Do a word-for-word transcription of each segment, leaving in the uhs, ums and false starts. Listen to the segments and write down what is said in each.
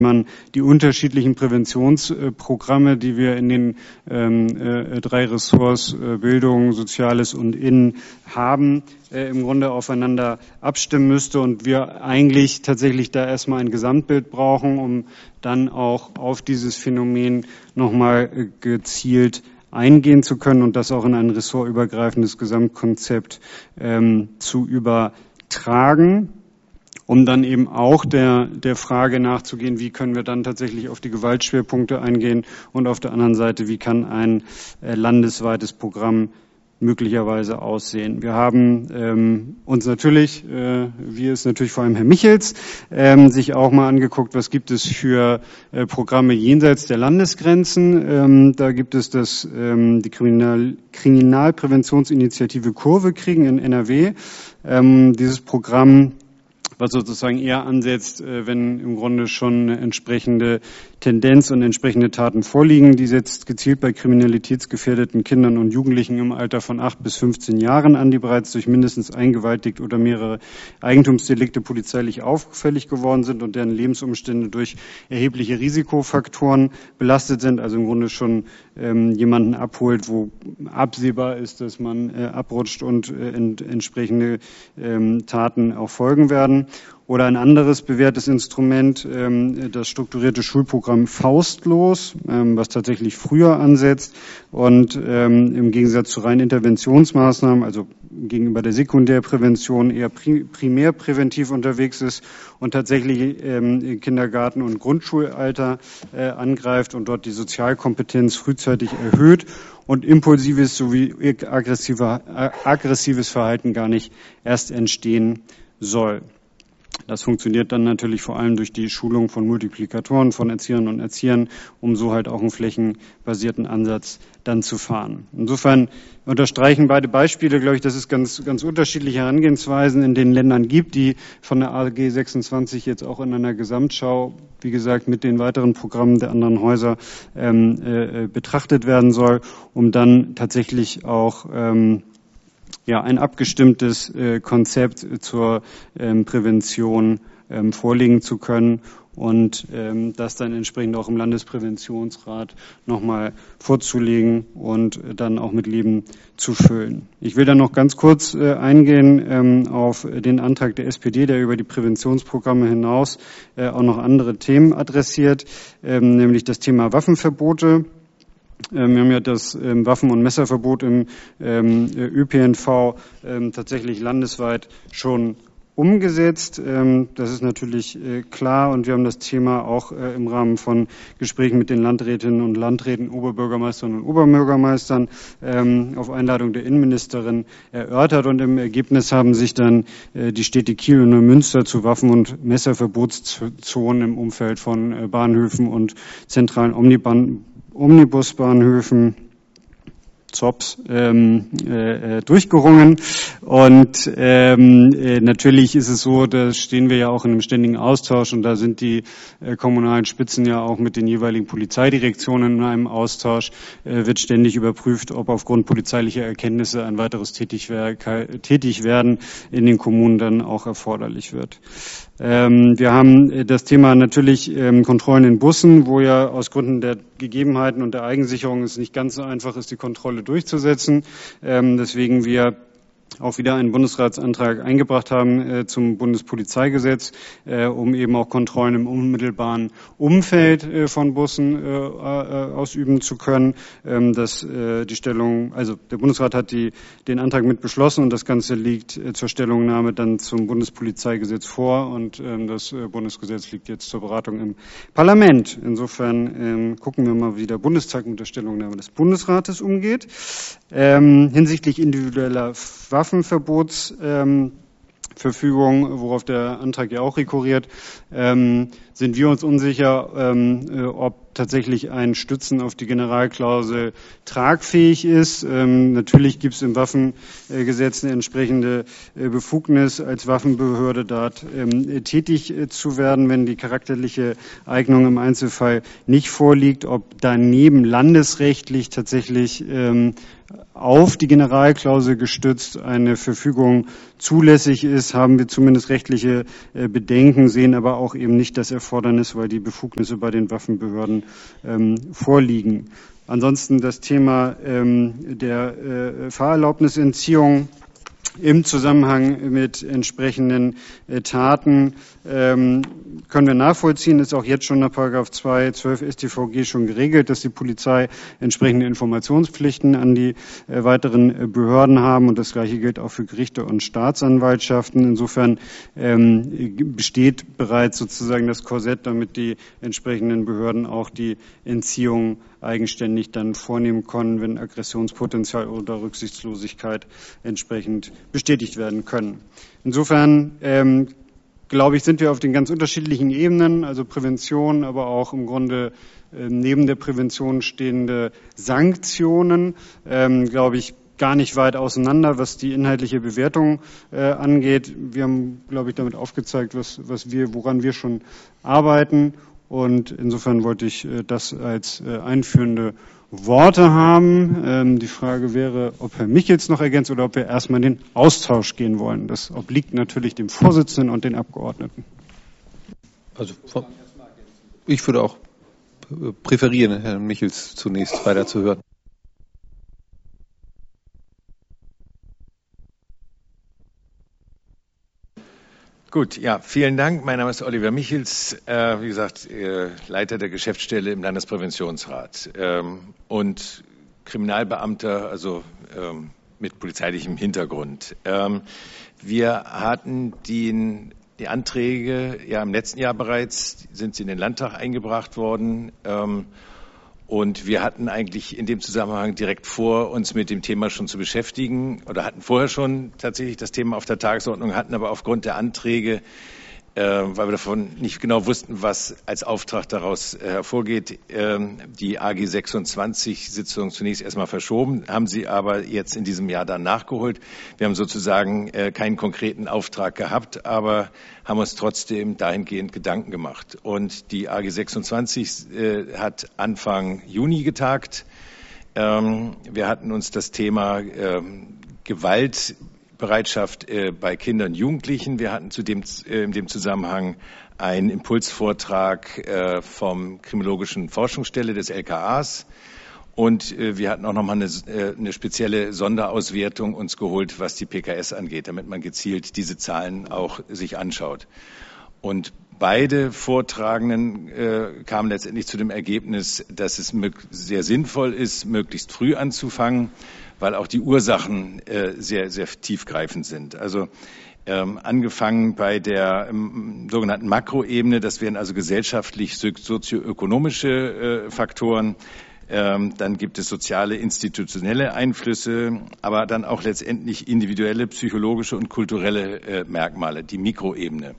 man die unterschiedlichen Präventionsprogramme, die wir in den ähm, äh, drei Ressorts äh, Bildung, Soziales und Innen haben, äh, im Grunde aufeinander abstimmen müsste und wir eigentlich tatsächlich da erstmal ein Gesamtbild brauchen, um dann auch auf dieses Phänomen nochmal äh, gezielt eingehen zu können und das auch in ein ressortübergreifendes Gesamtkonzept ähm, zu übertragen, um dann eben auch der, der Frage nachzugehen, wie können wir dann tatsächlich auf die Gewaltschwerpunkte eingehen und auf der anderen Seite, wie kann ein äh, landesweites Programm möglicherweise aussehen. Wir haben ähm, uns natürlich, äh, wie es natürlich vor allem Herr Michels, ähm, sich auch mal angeguckt, was gibt es für äh, Programme jenseits der Landesgrenzen. Ähm, da gibt es das ähm, die Kriminal Kriminalpräventionsinitiative Kurve kriegen in N R W. Ähm, dieses Programm, was sozusagen eher ansetzt, wenn im Grunde schon eine entsprechende Tendenz und entsprechende Taten vorliegen. Die setzt gezielt bei kriminalitätsgefährdeten Kindern und Jugendlichen im Alter von acht bis fünfzehn Jahren an, die bereits durch mindestens ein Gewaltdelikt oder mehrere Eigentumsdelikte polizeilich auffällig geworden sind und deren Lebensumstände durch erhebliche Risikofaktoren belastet sind. Also im Grunde schon ähm, jemanden abholt, wo absehbar ist, dass man äh, abrutscht und äh, ent, entsprechende ähm, Taten auch folgen werden. Oder ein anderes bewährtes Instrument, das strukturierte Schulprogramm Faustlos, was tatsächlich früher ansetzt und im Gegensatz zu reinen Interventionsmaßnahmen, also gegenüber der Sekundärprävention eher primärpräventiv unterwegs ist und tatsächlich Kindergarten- und Grundschulalter angreift und dort die Sozialkompetenz frühzeitig erhöht und impulsives sowie aggressives Verhalten gar nicht erst entstehen soll. Das funktioniert dann natürlich vor allem durch die Schulung von Multiplikatoren, von Erzieherinnen und Erziehern, um so halt auch einen flächenbasierten Ansatz dann zu fahren. Insofern unterstreichen beide Beispiele, glaube ich, dass es ganz, ganz unterschiedliche Herangehensweisen in den Ländern gibt, die von der A G sechsundzwanzig jetzt auch in einer Gesamtschau, wie gesagt, mit den weiteren Programmen der anderen Häuser ähm, äh, betrachtet werden soll, um dann tatsächlich auch ähm, ja, ein abgestimmtes äh, Konzept zur ähm, Prävention ähm, vorlegen zu können und ähm, das dann entsprechend auch im Landespräventionsrat nochmal vorzulegen und äh, dann auch mit Leben zu füllen. Ich will dann noch ganz kurz äh, eingehen ähm, auf den Antrag der S P D, der über die Präventionsprogramme hinaus äh, auch noch andere Themen adressiert, ähm, nämlich das Thema Waffenverbote. Wir haben ja das ähm, Waffen- und Messerverbot im ähm, Ö P N V ähm, tatsächlich landesweit schon umgesetzt. Ähm, das ist natürlich äh, klar und wir haben das Thema auch äh, im Rahmen von Gesprächen mit den Landrätinnen und Landräten, Oberbürgermeistern und Oberbürgermeistern ähm, auf Einladung der Innenministerin erörtert und im Ergebnis haben sich dann äh, die Städte Kiel und Neumünster zu Waffen- und Messerverbotszonen im Umfeld von äh, Bahnhöfen und zentralen Omnibahn Omnibusbahnhöfen, Z O Ps, ähm, äh, durchgerungen. Und ähm, äh, natürlich ist es so, da stehen wir ja auch in einem ständigen Austausch und da sind die äh, kommunalen Spitzen ja auch mit den jeweiligen Polizeidirektionen in einem Austausch, äh, wird ständig überprüft, ob aufgrund polizeilicher Erkenntnisse ein weiteres Tätigwerden in den Kommunen dann auch erforderlich wird. Ähm, wir haben das Thema natürlich ähm, Kontrollen in Bussen, wo ja aus Gründen der Gegebenheiten und der Eigensicherung es nicht ganz so einfach ist, die Kontrolle durchzusetzen. Ähm, deswegen wir auch wieder einen Bundesratsantrag eingebracht haben äh, zum Bundespolizeigesetz, äh, um eben auch Kontrollen im unmittelbaren Umfeld äh, von Bussen äh, äh, ausüben zu können. Ähm, dass äh, die Stellung, also der Bundesrat hat die, den Antrag mit beschlossen und das Ganze liegt äh, zur Stellungnahme dann zum Bundespolizeigesetz vor und ähm, das äh, Bundesgesetz liegt jetzt zur Beratung im Parlament. Insofern ähm, gucken wir mal, wie der Bundestag mit der Stellungnahme des Bundesrates umgeht. Ähm, hinsichtlich individueller Waffenverbotsverfügung, ähm, worauf der Antrag ja auch rekurriert, ähm, sind wir uns unsicher, ähm, ob tatsächlich ein Stützen auf die Generalklausel tragfähig ist. Ähm, natürlich gibt es im Waffengesetz eine entsprechende äh, Befugnis, als Waffenbehörde dort ähm, tätig äh, zu werden, wenn die charakterliche Eignung im Einzelfall nicht vorliegt. Ob daneben landesrechtlich tatsächlich ähm, auf die Generalklausel gestützt eine Verfügung zulässig ist, haben wir zumindest rechtliche äh, Bedenken, sehen aber auch eben nicht das Erfordernis, weil die Befugnisse bei den Waffenbehörden ähm, vorliegen. Ansonsten das Thema ähm, der äh, Fahrerlaubnisentziehung im Zusammenhang mit entsprechenden äh, Taten ähm, können wir nachvollziehen, ist auch jetzt schon nach Paragraph zweihundertzwölf S t V G schon geregelt, dass die Polizei entsprechende Informationspflichten an die äh, weiteren äh, Behörden haben, und das Gleiche gilt auch für Gerichte und Staatsanwaltschaften. Insofern ähm, besteht bereits sozusagen das Korsett, damit die entsprechenden Behörden auch die Entziehung eigenständig dann vornehmen können, wenn Aggressionspotenzial oder Rücksichtslosigkeit entsprechend bestätigt werden können. Insofern ähm, glaube ich, sind wir auf den ganz unterschiedlichen Ebenen, also Prävention, aber auch im Grunde äh, neben der Prävention stehende Sanktionen, ähm, glaube ich, gar nicht weit auseinander, was die inhaltliche Bewertung äh, angeht. Wir haben, glaube ich, damit aufgezeigt, was, was wir, woran wir schon arbeiten. Und insofern wollte ich äh, das als äh, einführende Worte haben. Ähm, die Frage wäre, ob Herr Michels noch ergänzt oder ob wir erstmal in den Austausch gehen wollen. Das obliegt natürlich dem Vorsitzenden und den Abgeordneten. Also ich würde auch präferieren, Herrn Michels zunächst weiterzuhören. Gut, ja, vielen Dank. Mein Name ist Oliver Michels, äh, wie gesagt, äh, Leiter der Geschäftsstelle im Landespräventionsrat ähm, und Kriminalbeamter, also ähm, mit polizeilichem Hintergrund. Ähm, wir hatten die, die Anträge ja im letzten Jahr bereits, sind sie in den Landtag eingebracht worden. Ähm, Und wir hatten eigentlich in dem Zusammenhang direkt vor, uns mit dem Thema schon zu beschäftigen oder hatten vorher schon tatsächlich das Thema auf der Tagesordnung, hatten aber aufgrund der Anträge, äh, weil wir davon nicht genau wussten, was als Auftrag daraus äh, hervorgeht, äh, die A G sechsundzwanzig-Sitzung zunächst erstmal verschoben, haben sie aber jetzt in diesem Jahr dann nachgeholt. Wir haben sozusagen äh, keinen konkreten Auftrag gehabt, aber haben uns trotzdem dahingehend Gedanken gemacht. Und die A G sechsundzwanzig äh, hat Anfang Juni getagt. Ähm, wir hatten uns das Thema ähm, Gewaltbereitschaft äh, bei Kindern und Jugendlichen. Wir hatten zudem äh, in dem Zusammenhang einen Impulsvortrag äh, vom Kriminologischen Forschungsstelle des L K As. Und äh, wir hatten auch nochmal eine, äh, eine spezielle Sonderauswertung uns geholt, was die P K S angeht, damit man gezielt diese Zahlen auch sich anschaut. Und beide Vortragenden äh, kamen letztendlich zu dem Ergebnis, dass es sehr sinnvoll ist, möglichst früh anzufangen, weil auch die Ursachen äh, sehr, sehr tiefgreifend sind. Also ähm, angefangen bei der ähm, sogenannten Makroebene, das wären also gesellschaftlich sozioökonomische äh, Faktoren. Dann gibt es soziale, institutionelle Einflüsse, aber dann auch letztendlich individuelle, psychologische und kulturelle Merkmale, die Mikroebene.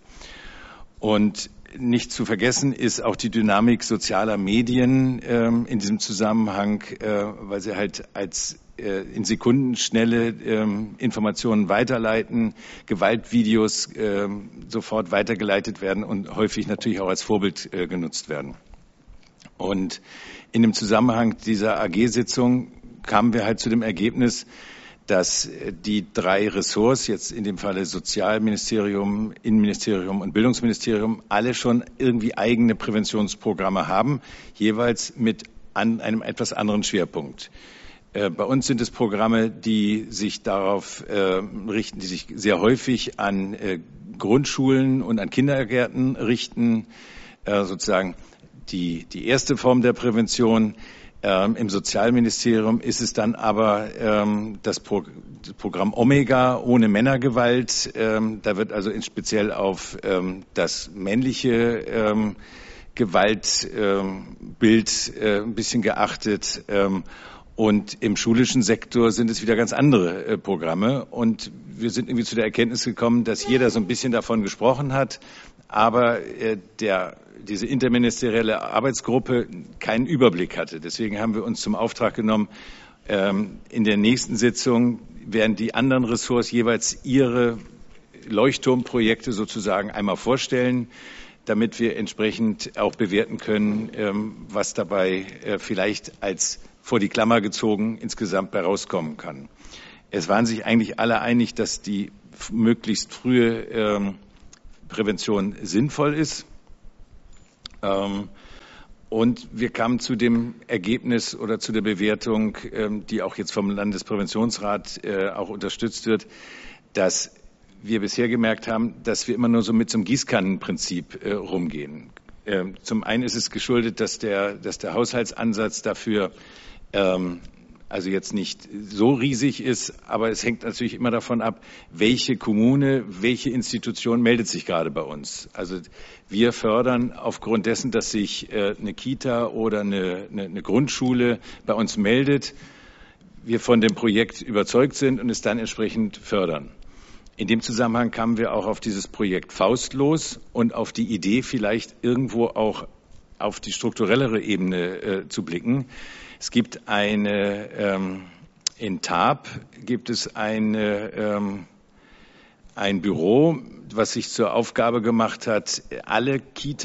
Und nicht zu vergessen ist auch die Dynamik sozialer Medien in diesem Zusammenhang, weil sie halt als in Sekundenschnelle Informationen weiterleiten, Gewaltvideos sofort weitergeleitet werden und häufig natürlich auch als Vorbild genutzt werden. Und in dem Zusammenhang dieser A G-Sitzung kamen wir halt zu dem Ergebnis, dass die drei Ressorts, jetzt in dem Falle Sozialministerium, Innenministerium und Bildungsministerium, alle schon irgendwie eigene Präventionsprogramme haben, jeweils mit an einem etwas anderen Schwerpunkt. Bei uns sind es Programme, die sich darauf äh, richten, die sich sehr häufig an äh, Grundschulen und an Kindergärten richten, äh, sozusagen Die, die erste Form der Prävention. Ähm, im Sozialministerium ist es dann aber ähm, das, Pro, das Programm Omega ohne Männergewalt. Ähm, da wird also in speziell auf ähm, das männliche ähm, Gewaltbild ähm, äh, ein bisschen geachtet. Ähm, und im schulischen Sektor sind es wieder ganz andere äh, Programme. Und wir sind irgendwie zu der Erkenntnis gekommen, dass jeder so ein bisschen davon gesprochen hat, aber äh, der, diese interministerielle Arbeitsgruppe keinen Überblick hatte. Deswegen haben wir uns zum Auftrag genommen, ähm, in der nächsten Sitzung werden die anderen Ressorts jeweils ihre Leuchtturmprojekte sozusagen einmal vorstellen, damit wir entsprechend auch bewerten können, ähm, was dabei äh, vielleicht als vor die Klammer gezogen insgesamt bei rauskommen kann. Es waren sich eigentlich alle einig, dass die möglichst frühe ähm, Prävention sinnvoll ist. Ähm, und wir kamen zu dem Ergebnis oder zu der Bewertung, ähm, die auch jetzt vom Landespräventionsrat äh, auch unterstützt wird, dass wir bisher gemerkt haben, dass wir immer nur so mit so einem Gießkannenprinzip äh, rumgehen. Ähm, zum einen ist es geschuldet, dass der, dass der Haushaltsansatz dafür ähm, also jetzt nicht so riesig ist, aber es hängt natürlich immer davon ab, welche Kommune, welche Institution meldet sich gerade bei uns. Also wir fördern aufgrund dessen, dass sich äh, eine Kita oder eine, eine, eine Grundschule bei uns meldet, wir von dem Projekt überzeugt sind und es dann entsprechend fördern. In dem Zusammenhang kamen wir auch auf dieses Projekt Faustlos und auf die Idee, vielleicht irgendwo auch auf die strukturellere Ebene äh, zu blicken. Es gibt eine, ähm, in Tarp gibt es eine, ähm, ein Büro, was sich zur Aufgabe gemacht hat, alle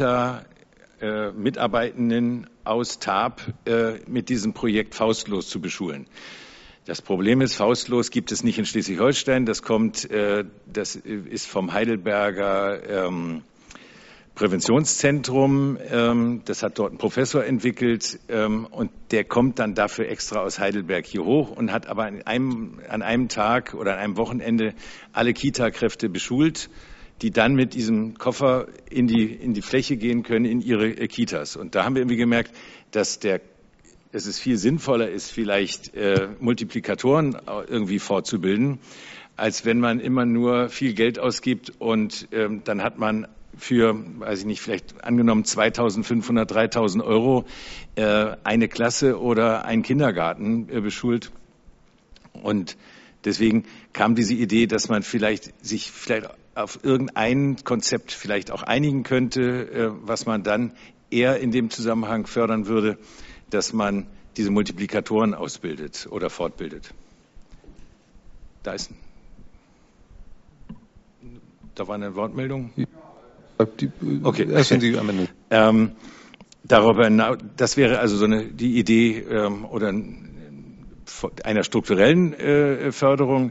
Kita-Mitarbeitenden äh, aus Tarp äh, mit diesem Projekt Faustlos zu beschulen. Das Problem ist, Faustlos gibt es nicht in Schleswig-Holstein. Das kommt, äh, das ist vom Heidelberger ähm, Präventionszentrum. Ähm, das hat dort ein Professor entwickelt ähm, und der kommt dann dafür extra aus Heidelberg hier hoch und hat aber an einem, an einem Tag oder an einem Wochenende alle Kita-Kräfte beschult, die dann mit diesem Koffer in die, in die Fläche gehen können, in ihre äh, Kitas. Und da haben wir irgendwie gemerkt, dass der dass es viel sinnvoller ist, vielleicht äh, Multiplikatoren irgendwie fortzubilden, als wenn man immer nur viel Geld ausgibt und ähm, dann hat man für, weiß ich nicht, vielleicht angenommen zweitausendfünfhundert, dreitausend Euro äh, eine Klasse oder einen Kindergarten äh, beschult. Und deswegen kam diese Idee, dass man vielleicht sich vielleicht auf irgendein Konzept vielleicht auch einigen könnte, äh, was man dann eher in dem Zusammenhang fördern würde, dass man diese Multiplikatoren ausbildet oder fortbildet. Da ist, da war eine Wortmeldung. Okay. Essen Sie am Ende. Ähm, darüber hinaus, das wäre also so eine, die Idee ähm, oder einer strukturellen äh, Förderung,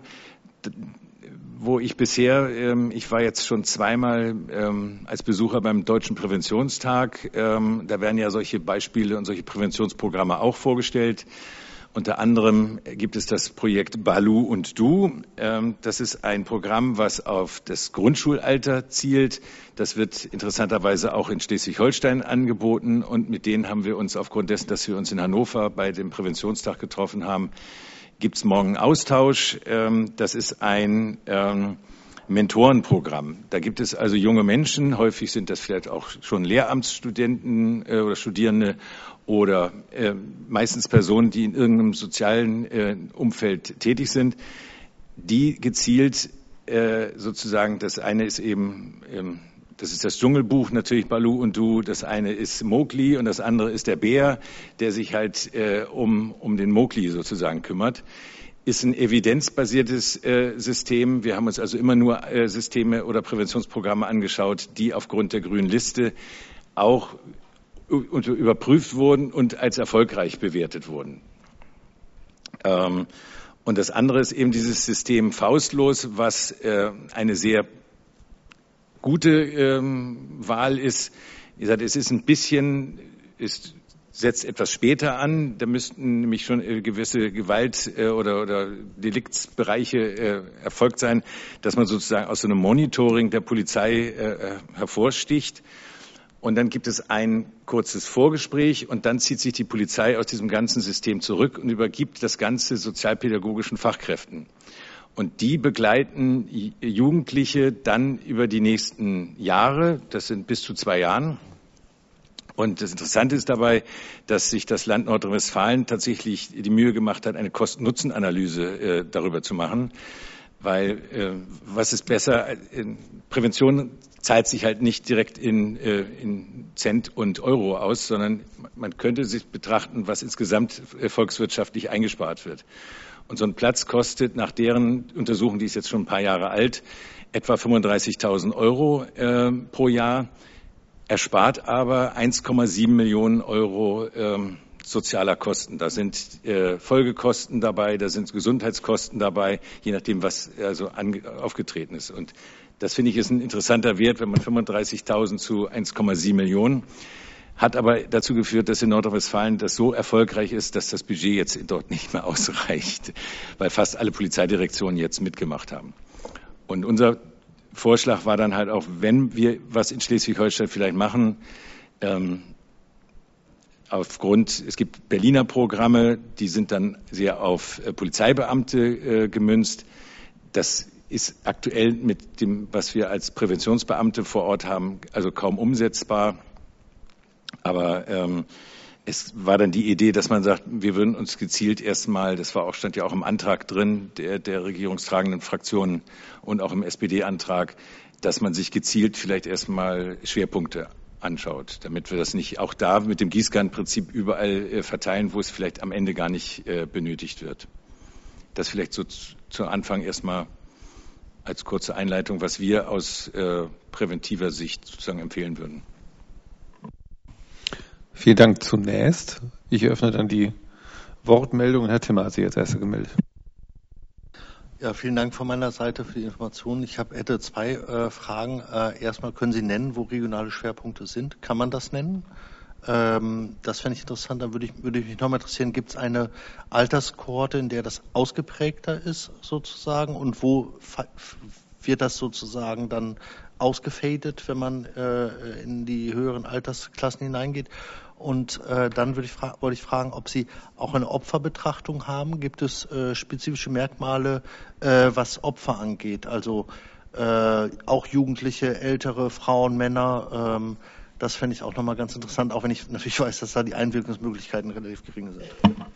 wo ich bisher, ähm, ich war jetzt schon zweimal ähm, als Besucher beim Deutschen Präventionstag. Ähm, da werden ja solche Beispiele und solche Präventionsprogramme auch vorgestellt. Unter anderem gibt es das Projekt Balu und Du. Ähm, das ist ein Programm, was auf das Grundschulalter zielt. Das wird interessanterweise auch in Schleswig-Holstein angeboten. Und mit denen haben wir uns aufgrund dessen, dass wir uns in Hannover bei dem Präventionstag getroffen haben, gibt es morgen einen Austausch. Ähm, das ist ein ähm, Mentorenprogramm. Da gibt es also junge Menschen, häufig sind das vielleicht auch schon Lehramtsstudenten äh, oder Studierende oder äh, meistens Personen, die in irgendeinem sozialen äh, Umfeld tätig sind, die gezielt äh, sozusagen, das eine ist eben, ähm, das ist das Dschungelbuch natürlich, Balu und Du, das eine ist Mowgli und das andere ist der Bär, der sich halt äh, um, um den Mowgli sozusagen kümmert. Ist ein evidenzbasiertes äh, System. Wir haben uns also immer nur äh, Systeme oder Präventionsprogramme angeschaut, die aufgrund der grünen Liste auch überprüft wurden und als erfolgreich bewertet wurden. Ähm, und das andere ist eben dieses System Faustlos, was äh, eine sehr gute ähm, Wahl ist. Wie gesagt, es ist ein bisschen, ist, setzt etwas später an. Da müssten nämlich schon äh, gewisse Gewalt- äh, oder, oder Deliktsbereiche äh, erfolgt sein, dass man sozusagen aus so einem Monitoring der Polizei äh, hervorsticht. Und dann gibt es ein kurzes Vorgespräch und dann zieht sich die Polizei aus diesem ganzen System zurück und übergibt das Ganze sozialpädagogischen Fachkräften. Und die begleiten Jugendliche dann über die nächsten Jahre, das sind bis zu zwei Jahren. Und das Interessante ist dabei, dass sich das Land Nordrhein-Westfalen tatsächlich die Mühe gemacht hat, eine Kosten-Nutzen-Analyse äh, darüber zu machen. weil äh, was ist besser? Äh, Prävention zahlt sich halt nicht direkt in, äh, in Cent und Euro aus, sondern man könnte sich betrachten, was insgesamt äh, volkswirtschaftlich eingespart wird. Und so ein Platz kostet nach deren Untersuchung, die ist jetzt schon ein paar Jahre alt, etwa fünfunddreißigtausend Euro äh, pro Jahr, erspart aber eins Komma sieben Millionen Euro ähm, sozialer Kosten. Da sind äh, Folgekosten dabei, da sind Gesundheitskosten dabei, je nachdem, was also ange- aufgetreten ist. Und das finde ich ist ein interessanter Wert, wenn man fünfunddreißigtausend zu eins Komma sieben Millionen hat aber dazu geführt, dass in Nordrhein-Westfalen das so erfolgreich ist, dass das Budget jetzt dort nicht mehr ausreicht, weil fast alle Polizeidirektionen jetzt mitgemacht haben. Und unser Vorschlag war dann halt auch, wenn wir was in Schleswig-Holstein vielleicht machen, ähm, aufgrund, es gibt Berliner Programme, die sind dann sehr auf äh, Polizeibeamte äh, gemünzt. Das ist aktuell mit dem, was wir als Präventionsbeamte vor Ort haben, also kaum umsetzbar. Aber ähm, es war dann die Idee, dass man sagt, wir würden uns gezielt erstmal, das war auch, stand ja auch im Antrag drin, der, der regierungstragenden Fraktionen und auch im S P D-Antrag, dass man sich gezielt vielleicht erstmal Schwerpunkte anschaut, damit wir das nicht auch da mit dem Gießkannenprinzip überall äh, verteilen, wo es vielleicht am Ende gar nicht äh, benötigt wird. Das vielleicht so zu, zu Anfang erstmal als kurze Einleitung, was wir aus äh, präventiver Sicht sozusagen empfehlen würden. Vielen Dank zunächst. Ich eröffne dann die Wortmeldung. Herr Timmer hat sich als Erster gemeldet. Ja, vielen Dank von meiner Seite für die Informationen. Ich hab, hätte zwei äh, Fragen. Äh, erstmal, können Sie nennen, wo regionale Schwerpunkte sind? Kann man das nennen? Ähm, das fände ich interessant. Dann würde ich, würde ich mich nochmal interessieren, gibt es eine Alterskohorte, in der das ausgeprägter ist sozusagen? Und wo wird das sozusagen dann ausgefadet, wenn man äh, in die höheren Altersklassen hineingeht? Und äh, dann würde ich fra- wollte ich fragen, ob Sie auch eine Opferbetrachtung haben. Gibt es äh, spezifische Merkmale, äh, was Opfer angeht? Also äh, auch Jugendliche, ältere Frauen, Männer. Ähm, das fände ich auch nochmal ganz interessant, auch wenn ich natürlich weiß, dass da die Einwirkungsmöglichkeiten relativ gering sind.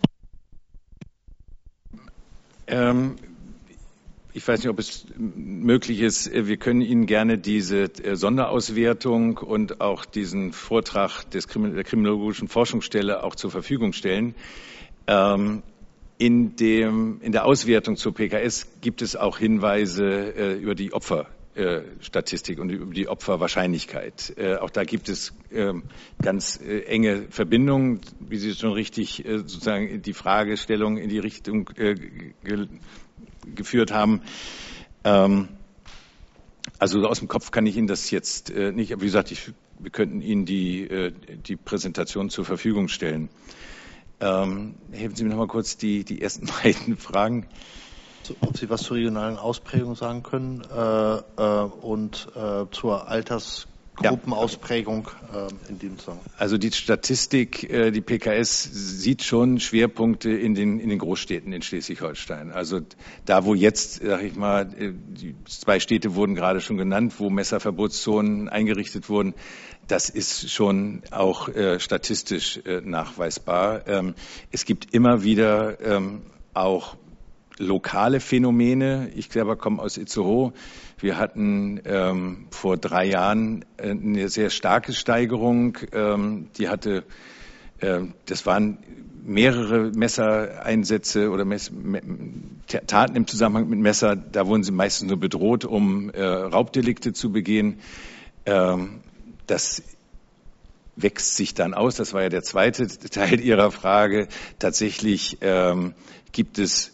Ähm, Ich weiß nicht, ob es möglich ist. Wir können Ihnen gerne diese Sonderauswertung und auch diesen Vortrag des Krimin- der Kriminologischen Forschungsstelle auch zur Verfügung stellen. Ähm, in, dem, in der Auswertung zur P K S gibt es auch Hinweise äh, über die Opferstatistik und über die Opferwahrscheinlichkeit. Äh, auch da gibt es äh, ganz äh, enge Verbindungen, wie Sie schon richtig äh, sozusagen die Fragestellung in die Richtung äh, ge- geführt haben. Ähm, also aus dem Kopf kann ich Ihnen das jetzt äh, nicht, aber wie gesagt, ich, wir könnten Ihnen die, äh, die Präsentation zur Verfügung stellen. Ähm, helfen Sie mir noch mal kurz die, die ersten beiden Fragen. Ob Sie was zur regionalen Ausprägung sagen können äh, äh, und äh, zur Altersgruppenausprägung äh, in dem Zusammenhang. Also die Statistik, äh, die P K S sieht schon Schwerpunkte in den, in den Großstädten in Schleswig-Holstein. Also da, wo jetzt, sag ich mal, die zwei Städte wurden gerade schon genannt, wo Messerverbotszonen eingerichtet wurden, das ist schon auch äh, statistisch äh, nachweisbar. Ähm, es gibt immer wieder ähm, auch lokale Phänomene. Ich selber komme aus Itzehoe. Wir hatten ähm, vor drei Jahren äh, eine sehr starke Steigerung. Ähm, die hatte, äh, das waren mehrere Messereinsätze oder Mess, Taten im Zusammenhang mit Messer. Da wurden sie meistens nur bedroht, um äh, Raubdelikte zu begehen. Ähm, das wächst sich dann aus. Das war ja der zweite Teil Ihrer Frage. Tatsächlich ähm, gibt es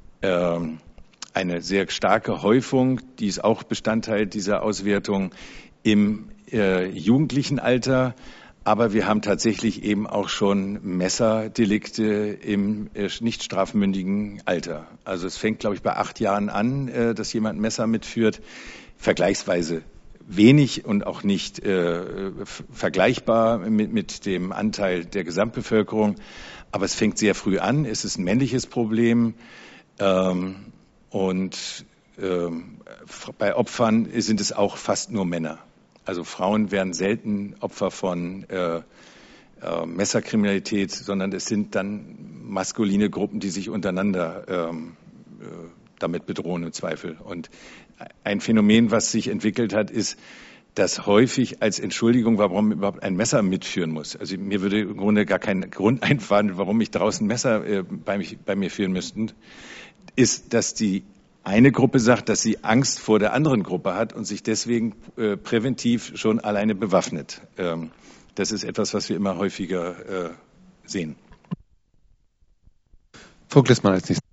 eine sehr starke Häufung, die ist auch Bestandteil dieser Auswertung im äh, jugendlichen Alter. Aber wir haben tatsächlich eben auch schon Messerdelikte im äh, nicht strafmündigen Alter. Also es fängt, glaube ich, bei acht Jahren an, äh, dass jemand ein Messer mitführt. Vergleichsweise wenig und auch nicht äh, vergleichbar mit, mit dem Anteil der Gesamtbevölkerung. Aber es fängt sehr früh an. Es ist ein männliches Problem. Ähm, und ähm, bei Opfern sind es auch fast nur Männer. Also Frauen werden selten Opfer von äh, äh, Messerkriminalität, sondern es sind dann maskuline Gruppen, die sich untereinander ähm, äh, damit bedrohen im Zweifel. Und ein Phänomen, was sich entwickelt hat, ist, dass häufig als Entschuldigung, warum man überhaupt ein Messer mitführen muss. Also mir würde im Grunde gar kein Grund einfallen, warum ich draußen ein Messer äh, bei, mich, bei mir führen müssten, ist, dass die eine Gruppe sagt, dass sie Angst vor der anderen Gruppe hat und sich deswegen äh, präventiv schon alleine bewaffnet. Ähm, das ist etwas, was wir immer häufiger äh, sehen. Frau Glissmann als nächstes.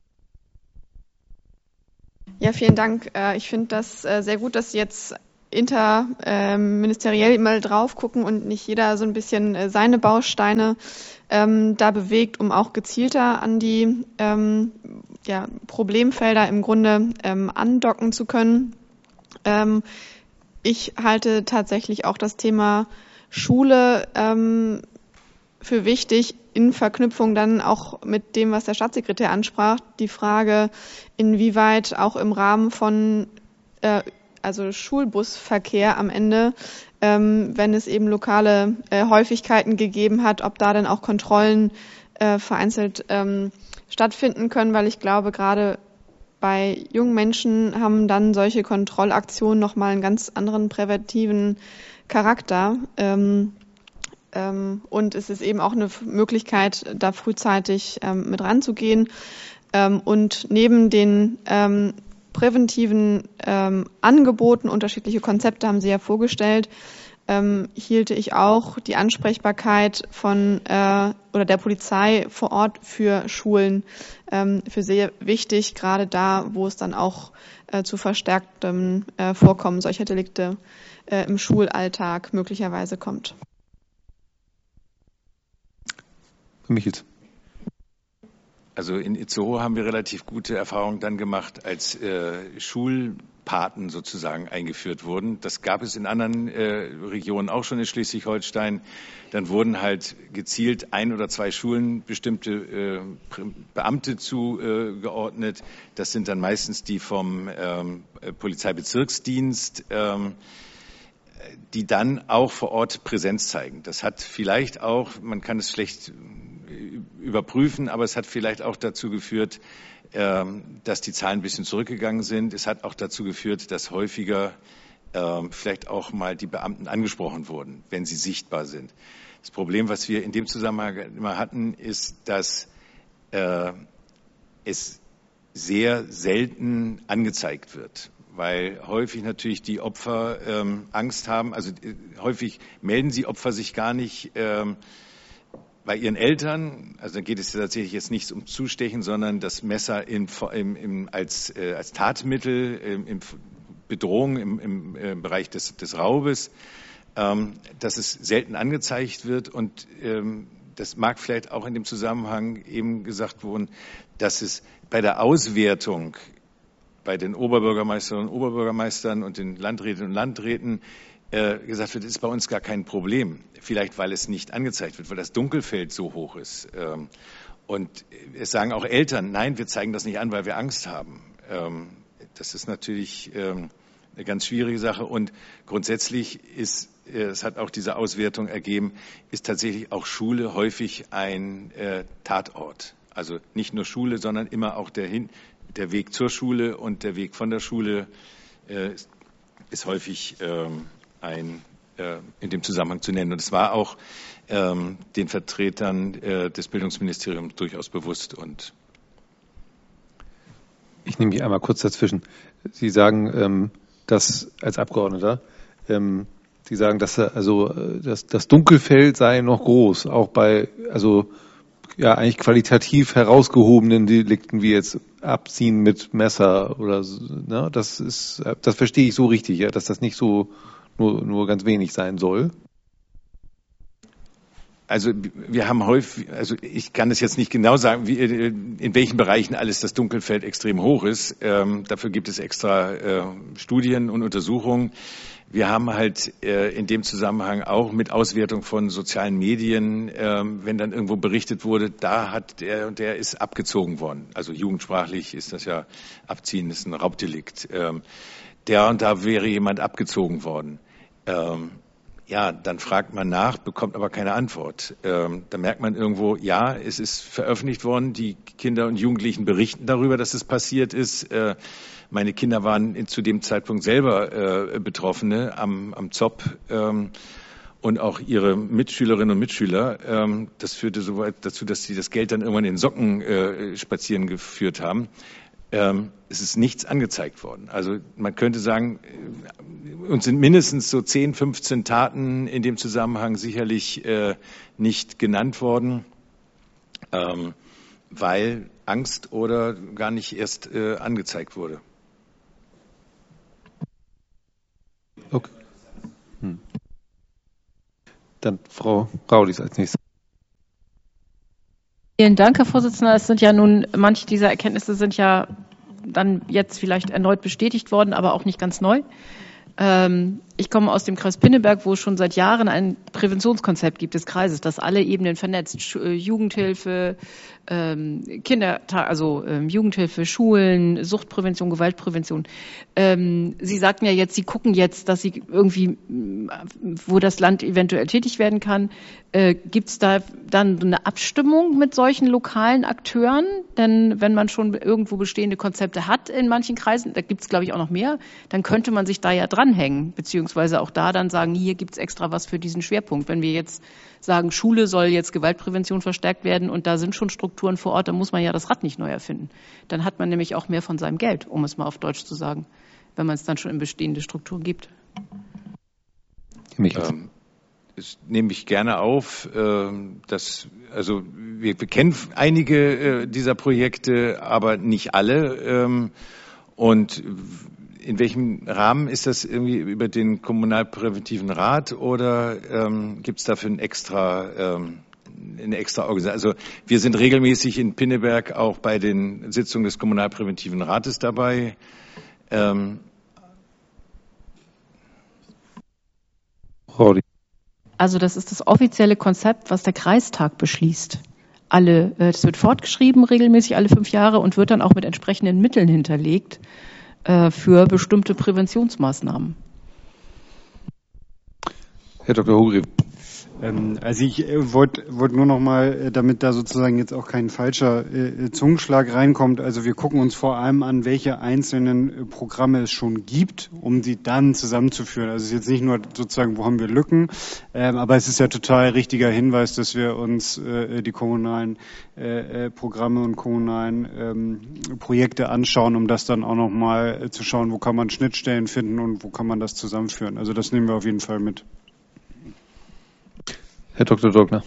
Ja, vielen Dank. Ich finde das sehr gut, dass Sie jetzt interministeriell mal drauf gucken und nicht jeder so ein bisschen seine Bausteine ähm, da bewegt, um auch gezielter an die ähm, ja, Problemfelder im Grunde ähm, andocken zu können. Ähm, ich halte tatsächlich auch das Thema Schule ähm, für wichtig, in Verknüpfung dann auch mit dem, was der Staatssekretär ansprach, die Frage, inwieweit auch im Rahmen von äh, also Schulbusverkehr am Ende, ähm, wenn es eben lokale äh, Häufigkeiten gegeben hat, ob da dann auch Kontrollen äh, vereinzelt ähm, stattfinden können, weil ich glaube, gerade bei jungen Menschen haben dann solche Kontrollaktionen nochmal einen ganz anderen präventiven Charakter. Ähm, ähm, und es ist eben auch eine Möglichkeit, da frühzeitig ähm, mit ranzugehen. Ähm, und neben den ähm, präventiven ähm, Angeboten, unterschiedliche Konzepte haben Sie ja vorgestellt, ähm, hielte ich auch die Ansprechbarkeit von äh, oder der Polizei vor Ort für Schulen ähm, für sehr wichtig, gerade da, wo es dann auch äh, zu verstärktem äh, Vorkommen solcher Delikte äh, im Schulalltag möglicherweise kommt. Michels. Also in Itzehoe haben wir relativ gute Erfahrungen dann gemacht, als äh, Schulpaten sozusagen eingeführt wurden. Das gab es in anderen äh, Regionen auch schon in Schleswig-Holstein. Dann wurden halt gezielt ein oder zwei Schulen bestimmte äh, Beamte zugeordnet. Äh, das sind dann meistens die vom ähm, Polizeibezirksdienst, ähm, die dann auch vor Ort Präsenz zeigen. Das hat vielleicht auch, man kann es schlecht überprüfen, aber es hat vielleicht auch dazu geführt, dass die Zahlen ein bisschen zurückgegangen sind. Es hat auch dazu geführt, dass häufiger vielleicht auch mal die Beamten angesprochen wurden, wenn sie sichtbar sind. Das Problem, was wir in dem Zusammenhang immer hatten, ist, dass es sehr selten angezeigt wird, weil häufig natürlich die Opfer ähm, Angst haben. Also äh, häufig melden sie Opfer sich gar nicht ähm, bei ihren Eltern. Also da geht es tatsächlich jetzt nicht um Zustechen, sondern das Messer in, im, im, als, äh, als Tatmittel, im, im Bedrohung im, im äh, Bereich des, des Raubes, ähm, dass es selten angezeigt wird. Und ähm, das mag vielleicht auch in dem Zusammenhang eben gesagt worden, dass es bei der Auswertung bei den Oberbürgermeisterinnen und Oberbürgermeistern und den Landrätinnen und Landräten äh, gesagt wird, das ist bei uns gar kein Problem. Vielleicht, weil es nicht angezeigt wird, weil das Dunkelfeld so hoch ist. Ähm, und es sagen auch Eltern, nein, wir zeigen das nicht an, weil wir Angst haben. Ähm, das ist natürlich ähm, eine ganz schwierige Sache. Und grundsätzlich ist, äh, es hat auch diese Auswertung ergeben, ist tatsächlich auch Schule häufig ein äh, Tatort. Also nicht nur Schule, sondern immer auch der hin Der Weg zur Schule und der Weg von der Schule äh, ist, ist häufig ähm, ein, äh, in dem Zusammenhang zu nennen. Und es war auch ähm, den Vertretern äh, des Bildungsministeriums durchaus bewusst. Und ich nehme mich einmal kurz dazwischen. Sie sagen, ähm, dass als Abgeordneter, ähm, Sie sagen, dass also dass das Dunkelfeld sei noch groß, auch bei also ja eigentlich qualitativ herausgehobenen Delikten wie jetzt Abziehen mit Messer oder so, ne? Das ist, das verstehe ich so richtig, ja, dass das nicht so nur nur ganz wenig sein soll. Also wir haben häufig, also ich kann es jetzt nicht genau sagen, wie, in welchen Bereichen alles das Dunkelfeld extrem hoch ist. Ähm, dafür gibt es extra äh, Studien und Untersuchungen. Wir haben halt äh, in dem Zusammenhang auch mit Auswertung von sozialen Medien, äh, wenn dann irgendwo berichtet wurde, da hat der und der ist abgezogen worden. Also jugendsprachlich ist das ja Abziehen, ist ein Raubdelikt. Ähm, der und da wäre jemand abgezogen worden. Ähm, ja, dann fragt man nach, bekommt aber keine Antwort. Ähm, da merkt man irgendwo, ja, es ist veröffentlicht worden, die Kinder und Jugendlichen berichten darüber, dass es passiert ist. Äh, meine Kinder waren in, zu dem Zeitpunkt selber äh, Betroffene am, am Z O P ähm, und auch ihre Mitschülerinnen und Mitschüler. Ähm, das führte soweit dazu, dass sie das Geld dann irgendwann in den Socken äh, spazieren geführt haben. Ähm, es ist nichts angezeigt worden. Also man könnte sagen, uns sind mindestens so zehn, fünfzehn Taten in dem Zusammenhang sicherlich äh, nicht genannt worden, ähm, weil Angst oder gar nicht erst äh, angezeigt wurde. Okay. Hm. Dann Frau Raulis als nächstes. Vielen Dank, Herr Vorsitzender. Es sind ja nun, manche dieser Erkenntnisse sind ja dann jetzt vielleicht erneut bestätigt worden, aber auch nicht ganz neu. Ähm, ich komme aus dem Kreis Pinneberg, wo es schon seit Jahren ein Präventionskonzept gibt des Kreises, das alle Ebenen vernetzt. Sch- Jugendhilfe, ähm, Kindertag, also ähm, Jugendhilfe, Schulen, Suchtprävention, Gewaltprävention. Ähm, Sie sagten ja jetzt, Sie gucken jetzt, dass Sie irgendwie, wo das Land eventuell tätig werden kann. Äh, gibt es da dann eine Abstimmung mit solchen lokalen Akteuren? Denn wenn man schon irgendwo bestehende Konzepte hat in manchen Kreisen, da gibt es glaube ich auch noch mehr, dann könnte man sich da ja dranhängen, beziehungsweise auch da dann sagen, hier gibt es extra was für diesen Schwerpunkt. Wenn wir jetzt sagen, Schule soll jetzt Gewaltprävention verstärkt werden und da sind schon Strukturen vor Ort, dann muss man ja das Rad nicht neu erfinden. Dann hat man nämlich auch mehr von seinem Geld, um es mal auf Deutsch zu sagen, wenn man es dann schon in bestehende Strukturen gibt. Ähm, das nehme ich gerne auf. Ähm, dass, also wir, wir kennen einige äh, dieser Projekte, aber nicht alle. Ähm, und in welchem Rahmen ist das irgendwie über den Kommunalpräventiven Rat oder ähm, gibt es dafür ein extra, ähm, eine extra Organisation? Also wir sind regelmäßig in Pinneberg auch bei den Sitzungen des Kommunalpräventiven Rates dabei. Ähm, Also das ist das offizielle Konzept, was der Kreistag beschließt. Alle, das wird fortgeschrieben regelmäßig alle fünf Jahre und wird dann auch mit entsprechenden Mitteln hinterlegt für bestimmte Präventionsmaßnahmen. Herr Doktor Hochgräbe. Ähm, also ich äh, wollte wollt nur noch mal, äh, damit da sozusagen jetzt auch kein falscher äh, Zungenschlag reinkommt, also wir gucken uns vor allem an, welche einzelnen äh, Programme es schon gibt, um sie dann zusammenzuführen. Also es ist jetzt nicht nur sozusagen, wo haben wir Lücken, ähm, aber es ist ja total richtiger Hinweis, dass wir uns äh, die kommunalen äh, Programme und kommunalen ähm, Projekte anschauen, um das dann auch noch mal äh, zu schauen, wo kann man Schnittstellen finden und wo kann man das zusammenführen. Also das nehmen wir auf jeden Fall mit. Herr Doktor Dogner.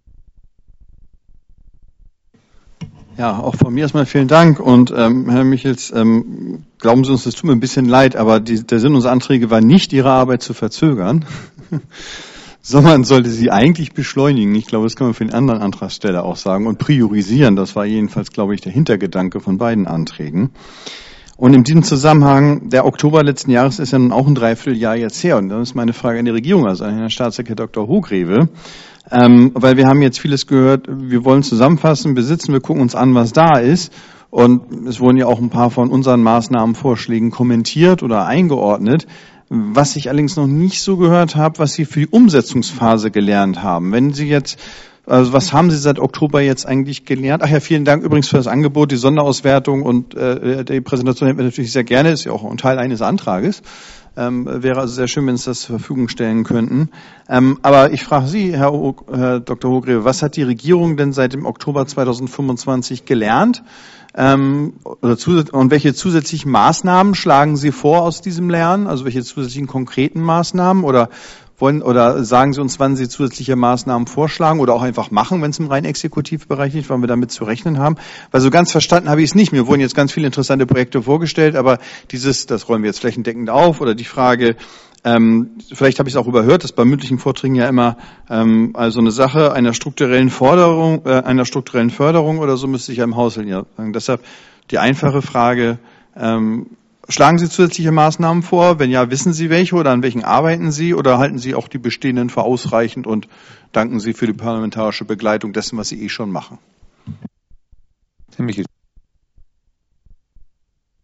Ja, auch von mir erstmal vielen Dank. Und ähm, Herr Michels, ähm, glauben Sie uns, das tut mir ein bisschen leid, aber die, der Sinn unserer Anträge war nicht, Ihre Arbeit zu verzögern, sondern man sollte sie eigentlich beschleunigen. Ich glaube, das kann man für den anderen Antragsteller auch sagen und priorisieren. Das war jedenfalls, glaube ich, der Hintergedanke von beiden Anträgen. Und in diesem Zusammenhang, der Oktober letzten Jahres ist ja nun auch ein Dreivierteljahr jetzt her. Und dann ist meine Frage an die Regierung, also an Herrn Staatssekretär Doktor Hochgräbe. Ähm, weil wir haben jetzt vieles gehört, wir wollen zusammenfassen, wir sitzen, wir gucken uns an, was da ist. Und es wurden ja auch ein paar von unseren Maßnahmenvorschlägen kommentiert oder eingeordnet. Was ich allerdings noch nicht so gehört habe, was Sie für die Umsetzungsphase gelernt haben. Wenn Sie jetzt Also was haben Sie seit Oktober jetzt eigentlich gelernt? Ach ja, vielen Dank übrigens für das Angebot, die Sonderauswertung und äh, die Präsentation hätten wir natürlich sehr gerne, ist ja auch ein Teil eines Antrages. Ähm, wäre also sehr schön, wenn Sie das zur Verfügung stellen könnten. Ähm, aber ich frage Sie, Herr, o- Herr Doktor Hochgräbe, was hat die Regierung denn seit dem Oktober zweitausendfünfundzwanzig gelernt? Ähm, oder zus- und welche zusätzlichen Maßnahmen schlagen Sie vor aus diesem Lernen? Also welche zusätzlichen konkreten Maßnahmen oder wollen oder sagen Sie uns, wann Sie zusätzliche Maßnahmen vorschlagen oder auch einfach machen, wenn es im rein Exekutivbereich liegt, wann wir damit zu rechnen haben? Weil so ganz verstanden habe ich es nicht. Mir wurden jetzt ganz viele interessante Projekte vorgestellt, aber dieses, das rollen wir jetzt flächendeckend auf oder die Frage, ähm, vielleicht habe ich es auch überhört, dass bei mündlichen Vorträgen ja immer ähm, also eine Sache einer strukturellen Forderung, äh, einer strukturellen Förderung oder so müsste ich ja im Haushalt ja sagen. Deshalb die einfache Frage, ähm, schlagen Sie zusätzliche Maßnahmen vor? Wenn ja, wissen Sie welche oder an welchen arbeiten Sie oder halten Sie auch die bestehenden für ausreichend und danken Sie für die parlamentarische Begleitung dessen, was Sie eh schon machen? Herr Michel.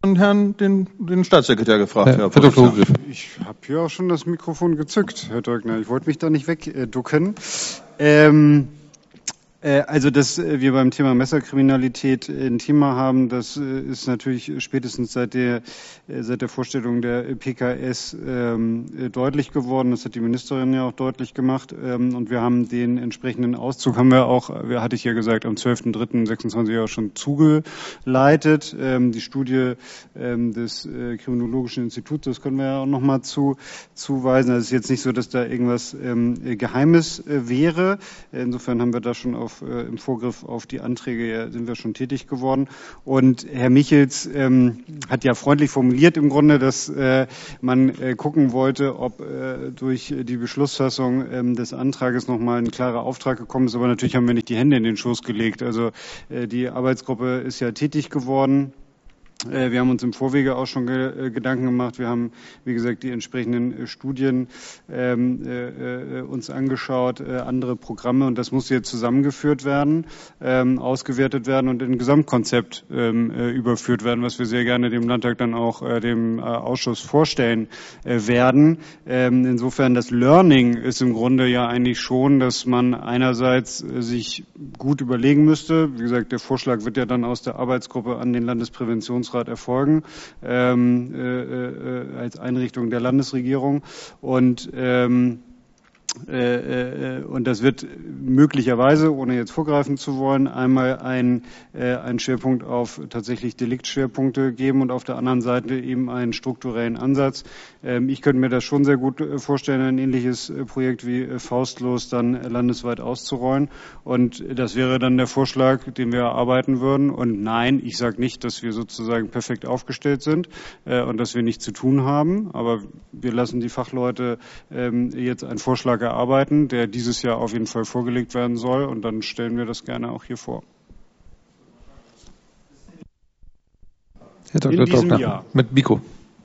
an Herrn, den, den Staatssekretär gefragt, ja, Herr Vorsitzender. Ich habe hier auch schon das Mikrofon gezückt, Herr Deugner. Ich wollte mich da nicht wegducken. Ähm, äh, also, dass wir beim Thema Messerkriminalität ein Thema haben, das ist natürlich spätestens seit der, seit der Vorstellung der P K S ähm, deutlich geworden. Das hat die Ministerin ja auch deutlich gemacht. Ähm, und wir haben den entsprechenden Auszug, haben wir auch, hatte ich ja gesagt, am zwölften dritten sechsundzwanzig auch schon zugeleitet. Ähm, die Studie ähm, des äh, Kriminologischen Instituts, das können wir ja auch nochmal zu, zuweisen. Also es ist jetzt nicht so, dass da irgendwas ähm, Geheimes äh, wäre. Insofern haben wir da schon auf, äh, im Vorgriff auf die Anträge ja, sind wir schon tätig geworden. Und Herr Michels ähm, hat ja freundlich formuliert im Grunde, dass äh, man äh, gucken wollte, ob äh, durch die Beschlussfassung ähm, des Antrages nochmal ein klarer Auftrag gekommen ist. Aber natürlich haben wir nicht die Hände in den Schoß gelegt. Also äh, die Arbeitsgruppe ist ja tätig geworden. Wir haben uns im Vorwege auch schon ge- Gedanken gemacht. Wir haben, wie gesagt, die entsprechenden Studien ähm, äh, uns angeschaut, äh, andere Programme, und das muss jetzt zusammengeführt werden, ähm, ausgewertet werden und in ein Gesamtkonzept ähm, äh, überführt werden, was wir sehr gerne dem Landtag dann auch äh, dem äh, Ausschuss vorstellen äh, werden. Ähm, insofern das Learning ist im Grunde ja eigentlich schon, dass man einerseits äh, sich gut überlegen müsste. Wie gesagt, der Vorschlag wird ja dann aus der Arbeitsgruppe an den Landespräventionsrat erfolgen, ähm, äh, äh, als Einrichtung der Landesregierung. Und ähm, Äh, äh, und das wird möglicherweise, ohne jetzt vorgreifen zu wollen, einmal ein, äh, einen Schwerpunkt auf tatsächlich Deliktschwerpunkte geben und auf der anderen Seite eben einen strukturellen Ansatz. Ähm, ich könnte mir das schon sehr gut vorstellen, ein ähnliches Projekt wie äh, Faustlos dann äh, landesweit auszurollen. Und das wäre dann der Vorschlag, den wir erarbeiten würden. Und nein, ich sage nicht, dass wir sozusagen perfekt aufgestellt sind äh, und dass wir nichts zu tun haben. Aber wir lassen die Fachleute ähm, jetzt einen Vorschlag erarbeiten, der dieses Jahr auf jeden Fall vorgelegt werden soll, und dann stellen wir das gerne auch hier vor. Herr Doktor In diesem Doktor, Jahr. mit Mikro.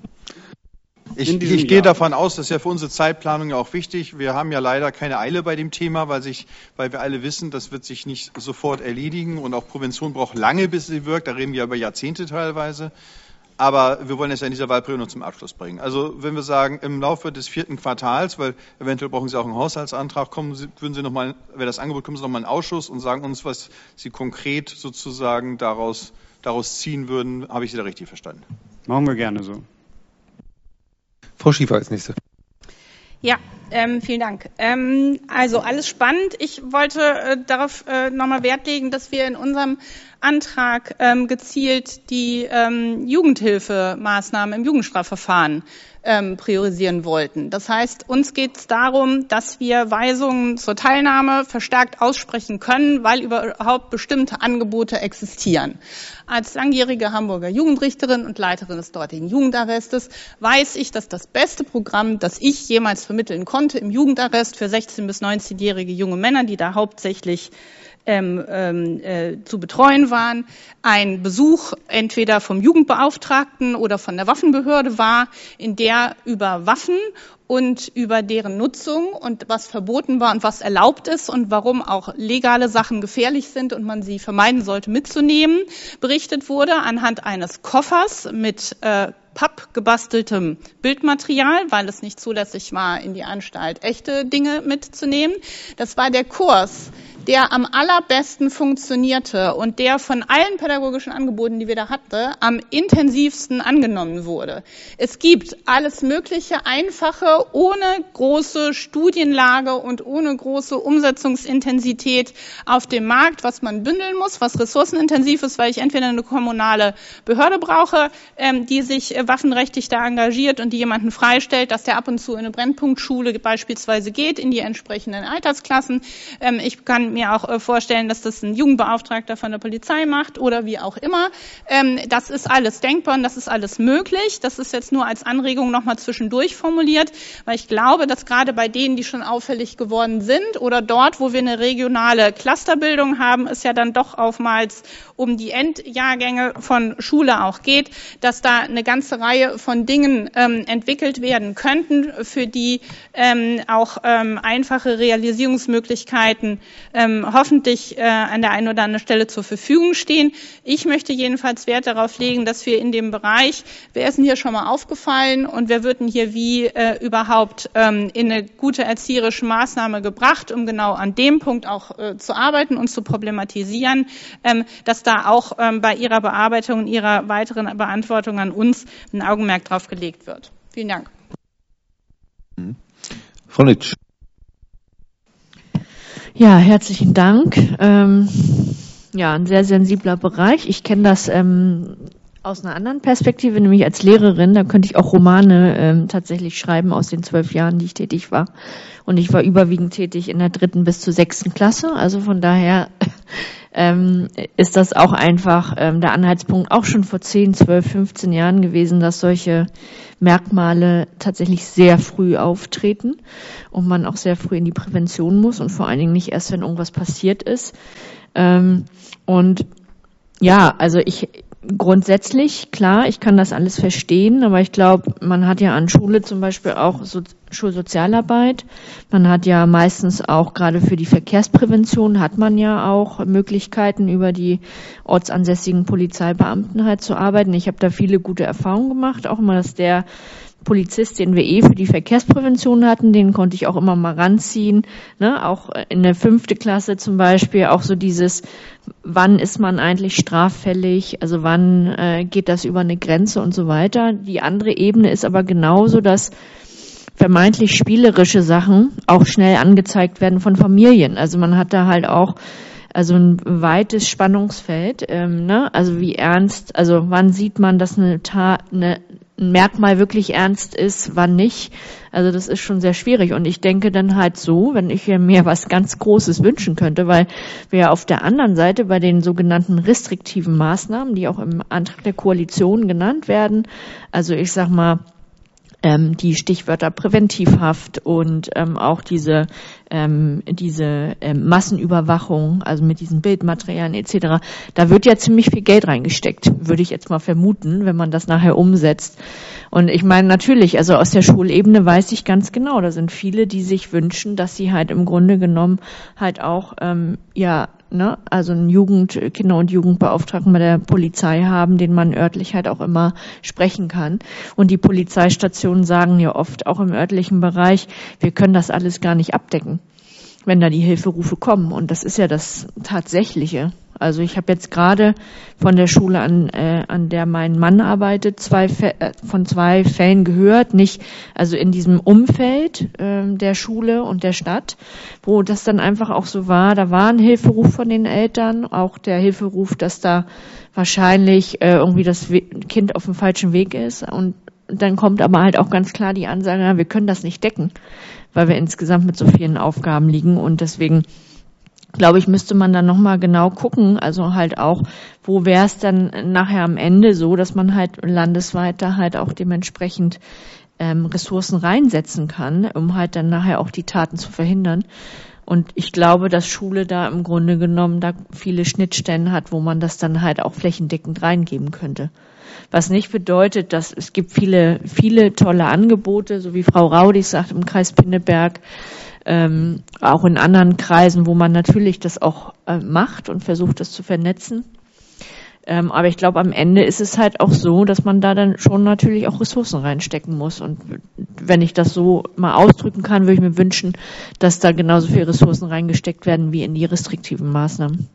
Ich, ich gehe davon aus, das ist ja für unsere Zeitplanung ja auch wichtig. Wir haben ja leider keine Eile bei dem Thema, weil, sich, weil wir alle wissen, das wird sich nicht sofort erledigen, und auch Prävention braucht lange, bis sie wirkt. Da reden wir über Jahrzehnte teilweise. Aber wir wollen es ja in dieser Wahlperiode noch zum Abschluss bringen. Also wenn wir sagen, im Laufe des vierten Quartals, weil eventuell brauchen Sie auch einen Haushaltsantrag, kommen Sie, würden Sie noch mal, wäre das Angebot, kommen Sie noch mal in den Ausschuss und sagen uns, was Sie konkret sozusagen daraus, daraus ziehen würden. Habe ich Sie da richtig verstanden? Machen wir gerne so. Frau Schiefer als Nächste. Ja, ähm, vielen Dank. Ähm, also alles spannend. Ich wollte äh, darauf äh, nochmal Wert legen, dass wir in unserem Antrag ähm, gezielt die ähm, Jugendhilfemaßnahmen im Jugendstrafverfahren ähm, priorisieren wollten. Das heißt, uns geht es darum, dass wir Weisungen zur Teilnahme verstärkt aussprechen können, weil überhaupt bestimmte Angebote existieren. Als langjährige Hamburger Jugendrichterin und Leiterin des dortigen Jugendarrestes weiß ich, dass das beste Programm, das ich jemals vermitteln konnte im Jugendarrest für sechzehn- bis neunzehnjährige junge Männer, die da hauptsächlich Ähm, äh, zu betreuen waren, ein Besuch entweder vom Jugendbeauftragten oder von der Waffenbehörde war, in der über Waffen und über deren Nutzung und was verboten war und was erlaubt ist und warum auch legale Sachen gefährlich sind und man sie vermeiden sollte mitzunehmen, berichtet wurde anhand eines Koffers mit äh, pappgebasteltem Bildmaterial, weil es nicht zulässig war, in die Anstalt echte Dinge mitzunehmen. Das war der Kurs, der am allerbesten funktionierte und der von allen pädagogischen Angeboten, die wir da hatten, am intensivsten angenommen wurde. Es gibt alles Mögliche, einfache, ohne große Studienlage und ohne große Umsetzungsintensität auf dem Markt, was man bündeln muss, was ressourcenintensiv ist, weil ich entweder eine kommunale Behörde brauche, ähm, die sich äh, waffenrechtlich da engagiert und die jemanden freistellt, dass der ab und zu in eine Brennpunktschule beispielsweise geht, in die entsprechenden Altersklassen. Ähm, ich kann mir auch äh, vorstellen, dass das ein Jugendbeauftragter von der Polizei macht oder wie auch immer. Ähm, das ist alles denkbar und das ist alles möglich. Das ist jetzt nur als Anregung nochmal zwischendurch formuliert, weil ich glaube, dass gerade bei denen, die schon auffällig geworden sind oder dort, wo wir eine regionale Clusterbildung haben, es ja dann doch oftmals um die Endjahrgänge von Schule auch geht, dass da eine ganze Reihe von Dingen ähm, entwickelt werden könnten, für die ähm, auch ähm, einfache Realisierungsmöglichkeiten ähm, ähm, hoffentlich äh, an der einen oder anderen Stelle zur Verfügung stehen. Ich möchte jedenfalls Wert darauf legen, dass wir in dem Bereich, wer ist denn hier schon mal aufgefallen und wer wird denn hier wie äh, überhaupt ähm, in eine gute erzieherische Maßnahme gebracht, um genau an dem Punkt auch äh, zu arbeiten und zu problematisieren, ähm, dass da auch ähm, bei Ihrer Bearbeitung und Ihrer weiteren Beantwortung an uns ein Augenmerk drauf gelegt wird. Vielen Dank. Frau Nitsch. Ja, herzlichen Dank. Ähm, ja, ein sehr sensibler Bereich. Ich kenne das ähm, aus einer anderen Perspektive, nämlich als Lehrerin. Da könnte ich auch Romane ähm, tatsächlich schreiben aus den zwölf Jahren, die ich tätig war. Und ich war überwiegend tätig in der dritten bis zur sechsten Klasse. Also von daher ähm, ist das auch einfach ähm, der Anhaltspunkt auch schon vor zehn, zwölf, fünfzehn Jahren gewesen, dass solche Merkmale tatsächlich sehr früh auftreten und man auch sehr früh in die Prävention muss und vor allen Dingen nicht erst, wenn irgendwas passiert ist. Ähm, und ja, also ich grundsätzlich, klar, ich kann das alles verstehen, aber ich glaube, man hat ja an Schule zum Beispiel auch so Schulsozialarbeit. Man hat ja meistens auch gerade für die Verkehrsprävention hat man ja auch Möglichkeiten, über die ortsansässigen Polizeibeamten halt zu arbeiten. Ich habe da viele gute Erfahrungen gemacht, auch immer, dass der Polizist, den wir eh für die Verkehrsprävention hatten, den konnte ich auch immer mal ranziehen, ne? Auch in der fünfte Klasse zum Beispiel, auch so dieses, wann ist man eigentlich straffällig, also wann äh, geht das über eine Grenze und so weiter. Die andere Ebene ist aber genauso, dass vermeintlich spielerische Sachen auch schnell angezeigt werden von Familien. Also man hat da halt auch also ein weites Spannungsfeld, ähm, ne? Also wie ernst, also wann sieht man, dass eine Tat, eine ein Merkmal wirklich ernst ist, wann nicht. Also das ist schon sehr schwierig. Und ich denke dann halt so, wenn ich mir was ganz Großes wünschen könnte, weil wir ja auf der anderen Seite bei den sogenannten restriktiven Maßnahmen, die auch im Antrag der Koalition genannt werden, also ich sag mal, ähm, die Stichwörter Präventivhaft und ähm, auch diese ähm, diese ähm, Massenüberwachung, also mit diesen Bildmaterialien et cetera. Da wird ja ziemlich viel Geld reingesteckt, würde ich jetzt mal vermuten, wenn man das nachher umsetzt. Und ich meine natürlich, also aus der Schulebene weiß ich ganz genau, da sind viele, die sich wünschen, dass sie halt im Grunde genommen halt auch ähm, ja ne, also einen Jugend, Kinder- und Jugendbeauftragten bei der Polizei haben, den man örtlich halt auch immer sprechen kann. Und die Polizeistationen sagen ja oft auch im örtlichen Bereich, wir können das alles gar nicht abdecken, wenn da die Hilferufe kommen. Und das ist ja das Tatsächliche. Also ich habe jetzt gerade von der Schule, an, äh, an der mein Mann arbeitet, zwei äh, von zwei Fällen gehört, nicht also in diesem Umfeld äh, der Schule und der Stadt, wo das dann einfach auch so war, da war ein Hilferuf von den Eltern, auch der Hilferuf, dass da wahrscheinlich äh, irgendwie das We- Kind auf dem falschen Weg ist, und dann kommt aber halt auch ganz klar die Ansage, ja, wir können das nicht decken, weil wir insgesamt mit so vielen Aufgaben liegen, und deswegen glaube ich, müsste man dann nochmal genau gucken, also halt auch, wo wäre es dann nachher am Ende so, dass man halt landesweit da halt auch dementsprechend ähm, Ressourcen reinsetzen kann, um halt dann nachher auch die Taten zu verhindern. Und ich glaube, dass Schule da im Grunde genommen da viele Schnittstellen hat, wo man das dann halt auch flächendeckend reingeben könnte. Was nicht bedeutet, dass es gibt viele, viele tolle Angebote, so wie Frau Raudig sagt, im Kreis Pinneberg, Ähm, auch in anderen Kreisen, wo man natürlich das auch äh, macht und versucht, das zu vernetzen. Ähm, aber ich glaube, am Ende ist es halt auch so, dass man da dann schon natürlich auch Ressourcen reinstecken muss. Und wenn ich das so mal ausdrücken kann, würde ich mir wünschen, dass da genauso viele Ressourcen reingesteckt werden wie in die restriktiven Maßnahmen.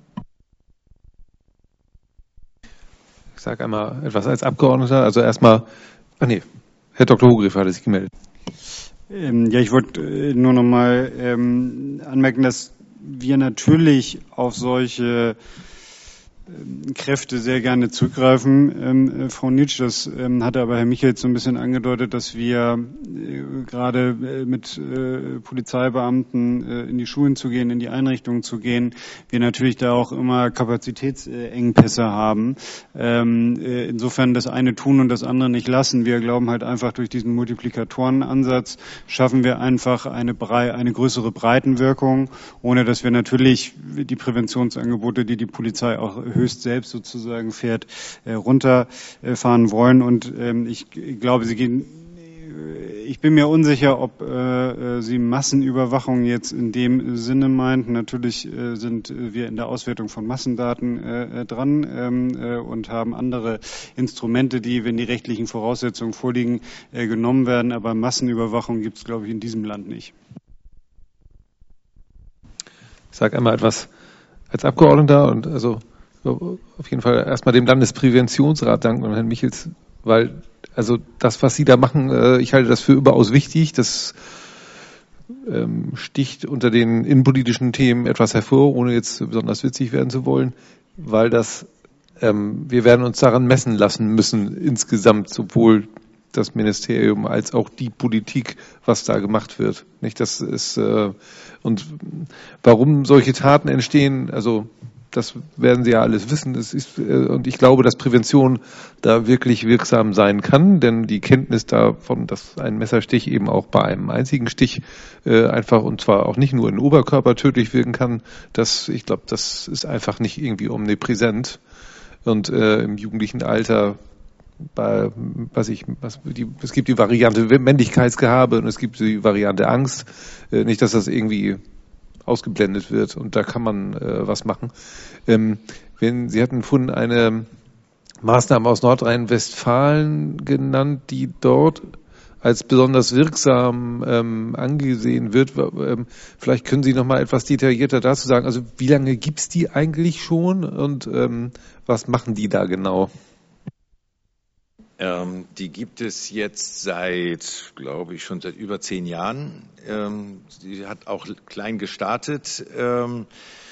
Ich sage einmal etwas als Abgeordneter. Also erstmal, ach nee, Herr Doktor Hugriff hatte sich gemeldet. Ja, ich wollte nur noch mal ähm, anmerken, dass wir natürlich auf solche ähm, Kräfte sehr gerne zurückgreifen. Ähm, äh, Frau Nitsch, das ähm, hatte aber Herr Michels so ein bisschen angedeutet, dass wir äh, gerade äh, mit äh, Polizeibeamten äh, in die Schulen zu gehen, in die Einrichtungen zu gehen, wir natürlich da auch immer Kapazitätsengpässe haben. Ähm, äh, insofern das eine tun und das andere nicht lassen. Wir glauben halt einfach, durch diesen Multiplikatorenansatz schaffen wir einfach eine, Brei- eine größere Breitenwirkung, ohne dass wir natürlich die Präventionsangebote, die die Polizei auch höchst selbst sozusagen fährt, äh, runterfahren wollen. Und ähm, ich glaube, Sie gehen Ich bin mir unsicher, ob äh, Sie Massenüberwachung jetzt in dem Sinne meint. Natürlich äh, sind wir in der Auswertung von Massendaten äh, dran ähm, äh, und haben andere Instrumente, die, wenn die rechtlichen Voraussetzungen vorliegen, äh, genommen werden. Aber Massenüberwachung gibt es, glaube ich, in diesem Land nicht. Ich sage einmal etwas als Abgeordneter und also auf jeden Fall erstmal dem Landespräventionsrat danken und Herrn Michels, weil also das, was Sie da machen, ich halte das für überaus wichtig. Das ähm, sticht unter den innenpolitischen Themen etwas hervor, ohne jetzt besonders witzig werden zu wollen, weil das, ähm, wir werden uns daran messen lassen müssen, insgesamt sowohl das Ministerium als auch die Politik, was da gemacht wird. Nicht, das ist äh, und warum solche Taten entstehen, also das werden Sie ja alles wissen. Es ist, äh, und ich glaube, dass Prävention da wirklich wirksam sein kann, denn die Kenntnis davon, dass ein Messerstich eben auch bei einem einzigen Stich äh, einfach und zwar auch nicht nur in den Oberkörper tödlich wirken kann, das, ich glaube, das ist einfach nicht irgendwie omnipräsent. Und äh, im jugendlichen Alter bei, was ich, was, die, es gibt die Variante Männlichkeitsgehabe und es gibt die Variante Angst. Äh, nicht, dass das irgendwie ausgeblendet wird und da kann man äh, was machen. Ähm, wenn, Sie hatten vorhin eine Maßnahme aus Nordrhein-Westfalen genannt, die dort als besonders wirksam ähm, angesehen wird. Ähm, vielleicht können Sie noch mal etwas detaillierter dazu sagen. Also wie lange gibt's die eigentlich schon und ähm, was machen die da genau? Ähm, die gibt es jetzt seit, glaube ich, schon seit über zehn Jahren. Ähm, sie hat auch klein gestartet. Ähm,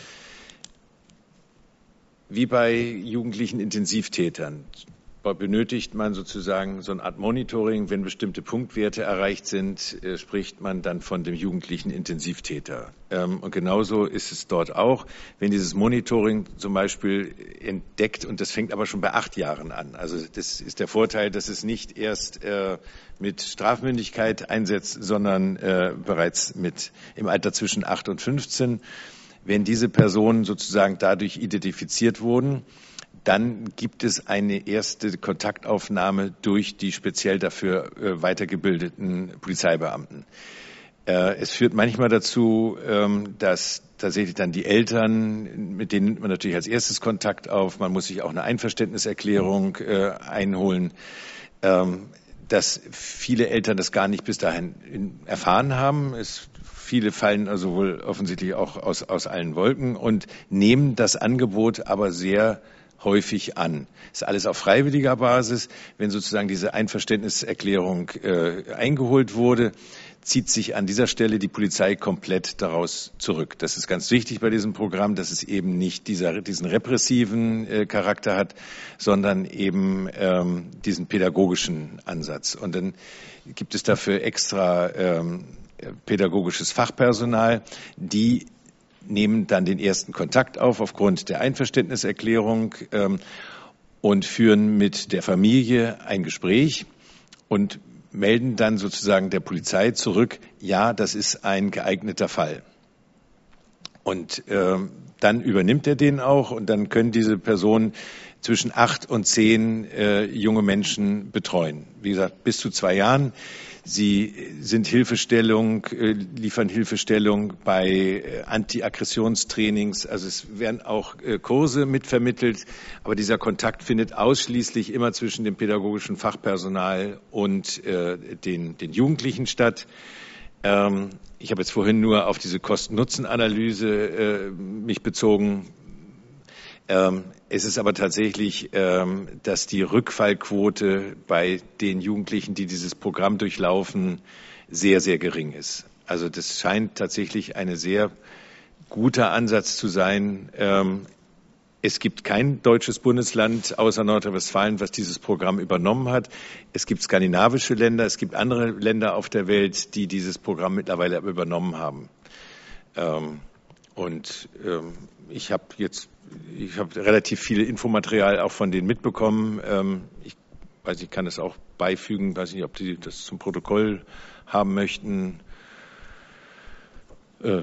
wie bei jugendlichen Intensivtätern benötigt man sozusagen so eine Art Monitoring. Wenn bestimmte Punktwerte erreicht sind, äh, spricht man dann von dem jugendlichen Intensivtäter. Ähm, und genauso ist es dort auch. Wenn dieses Monitoring zum Beispiel entdeckt, und das fängt aber schon bei acht Jahren an. Also das ist der Vorteil, dass es nicht erst äh, mit Strafmündigkeit einsetzt, sondern äh, bereits mit im Alter zwischen acht und fünfzehn. Wenn diese Personen sozusagen dadurch identifiziert wurden, dann gibt es eine erste Kontaktaufnahme durch die speziell dafür äh, weitergebildeten Polizeibeamten. Äh, es führt manchmal dazu, ähm, dass tatsächlich dann die Eltern, mit denen nimmt man natürlich als erstes Kontakt auf, man muss sich auch eine Einverständniserklärung äh, einholen, ähm, dass viele Eltern das gar nicht bis dahin in, erfahren haben. Es, viele fallen also wohl offensichtlich auch aus, aus allen Wolken und nehmen das Angebot aber sehr häufig an. Ist alles auf freiwilliger Basis. Wenn sozusagen diese Einverständniserklärung äh, eingeholt wurde, zieht sich an dieser Stelle die Polizei komplett daraus zurück. Das ist ganz wichtig bei diesem Programm, dass es eben nicht dieser, diesen repressiven äh, Charakter hat, sondern eben ähm, diesen pädagogischen Ansatz. Und dann gibt es dafür extra ähm, pädagogisches Fachpersonal, die nehmen dann den ersten Kontakt auf aufgrund der Einverständniserklärung ähm, und führen mit der Familie ein Gespräch und melden dann sozusagen der Polizei zurück, ja, das ist ein geeigneter Fall. Und ähm, dann übernimmt er den auch und dann können diese Personen zwischen acht und zehn äh, junge Menschen betreuen. Wie gesagt, bis zu zwei Jahren. Sie sind Hilfestellung, liefern Hilfestellung bei Anti-Aggressionstrainings. Also es werden auch Kurse mitvermittelt. Aber dieser Kontakt findet ausschließlich immer zwischen dem pädagogischen Fachpersonal und den, den Jugendlichen statt. Ich habe jetzt vorhin nur auf diese Kosten-Nutzen-Analyse mich bezogen. Ähm, es ist aber tatsächlich, ähm, dass die Rückfallquote bei den Jugendlichen, die dieses Programm durchlaufen, sehr, sehr gering ist. Also das scheint tatsächlich ein sehr guter Ansatz zu sein. Ähm, es gibt kein deutsches Bundesland außer Nordrhein-Westfalen, was dieses Programm übernommen hat. Es gibt skandinavische Länder, es gibt andere Länder auf der Welt, die dieses Programm mittlerweile übernommen haben. Ähm, und ähm, ich habe jetzt Ich habe relativ viel Infomaterial auch von denen mitbekommen. Ähm, ich weiß, ich kann es auch beifügen. Weiß nicht, ob die das zum Protokoll haben möchten. Äh.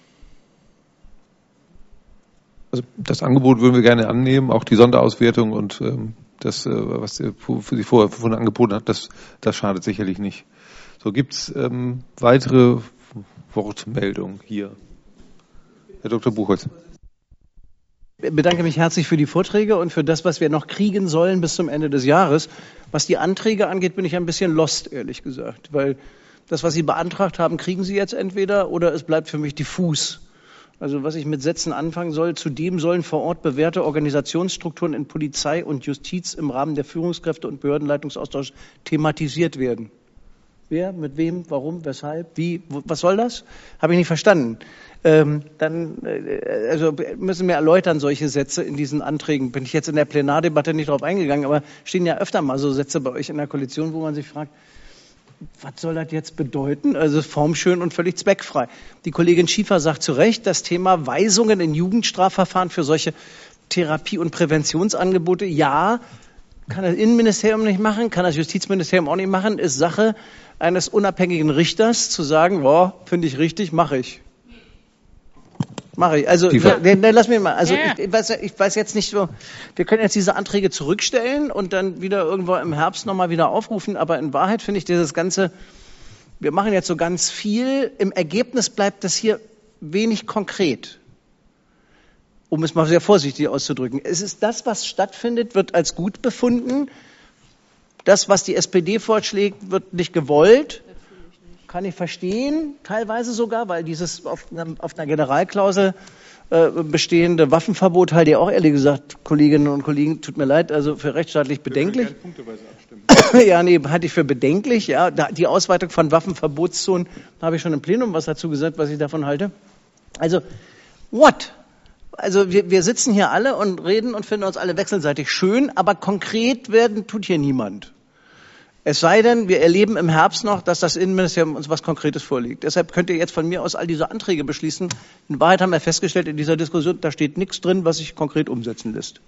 Also das Angebot würden wir gerne annehmen, auch die Sonderauswertung und ähm, das, äh, was Sie vorher vorhin angeboten hat, das, das schadet sicherlich nicht. So, gibt's ähm, weitere Wortmeldungen hier? Herr Doktor Buchholz. Ich bedanke mich herzlich für die Vorträge und für das, was wir noch kriegen sollen bis zum Ende des Jahres. Was die Anträge angeht, bin ich ein bisschen lost, ehrlich gesagt, weil das, was Sie beantragt haben, kriegen Sie jetzt entweder oder es bleibt für mich diffus. Also was ich mit Sätzen anfangen soll, zudem sollen vor Ort bewährte Organisationsstrukturen in Polizei und Justiz im Rahmen der Führungskräfte und Behördenleitungsaustausch thematisiert werden. Wer, mit wem, warum, weshalb, wie, was soll das? Habe ich nicht verstanden. Ähm, dann äh, also müssen wir erläutern solche Sätze in diesen Anträgen. Bin ich jetzt in der Plenardebatte nicht drauf eingegangen, aber stehen ja öfter mal so Sätze bei euch in der Koalition, wo man sich fragt, was soll das jetzt bedeuten? Also formschön und völlig zweckfrei. Die Kollegin Schiefer sagt zu Recht, das Thema Weisungen in Jugendstrafverfahren für solche Therapie- und Präventionsangebote, ja, kann das Innenministerium nicht machen, kann das Justizministerium auch nicht machen, ist Sache eines unabhängigen Richters zu sagen, boah, finde ich richtig, mache ich. Mache ich. Also, ja, ne, lass mich mal. Also, ja. ich, ich, weiß, ich weiß jetzt nicht so, wir können jetzt diese Anträge zurückstellen und dann wieder irgendwo im Herbst nochmal wieder aufrufen, aber in Wahrheit finde ich dieses Ganze, wir machen jetzt so ganz viel, im Ergebnis bleibt das hier wenig konkret. Um es mal sehr vorsichtig auszudrücken. Es ist das, was stattfindet, wird als gut befunden. Das, was die S P D vorschlägt, wird nicht gewollt. Kann ich verstehen, teilweise sogar, weil dieses auf, auf einer Generalklausel äh, bestehende Waffenverbot halte ich auch ehrlich gesagt, Kolleginnen und Kollegen, tut mir leid, also für rechtsstaatlich bedenklich. Ja, nee, halte ich für bedenklich. Ja, da, die Ausweitung von Waffenverbotszonen habe ich schon im Plenum was dazu gesagt, was ich davon halte. Also, what? Also wir, wir sitzen hier alle und reden und finden uns alle wechselseitig schön, aber konkret werden tut hier niemand. Es sei denn, wir erleben im Herbst noch, dass das Innenministerium uns was Konkretes vorlegt. Deshalb könnt ihr jetzt von mir aus all diese Anträge beschließen. In Wahrheit haben wir festgestellt in dieser Diskussion, da steht nichts drin, was sich konkret umsetzen lässt.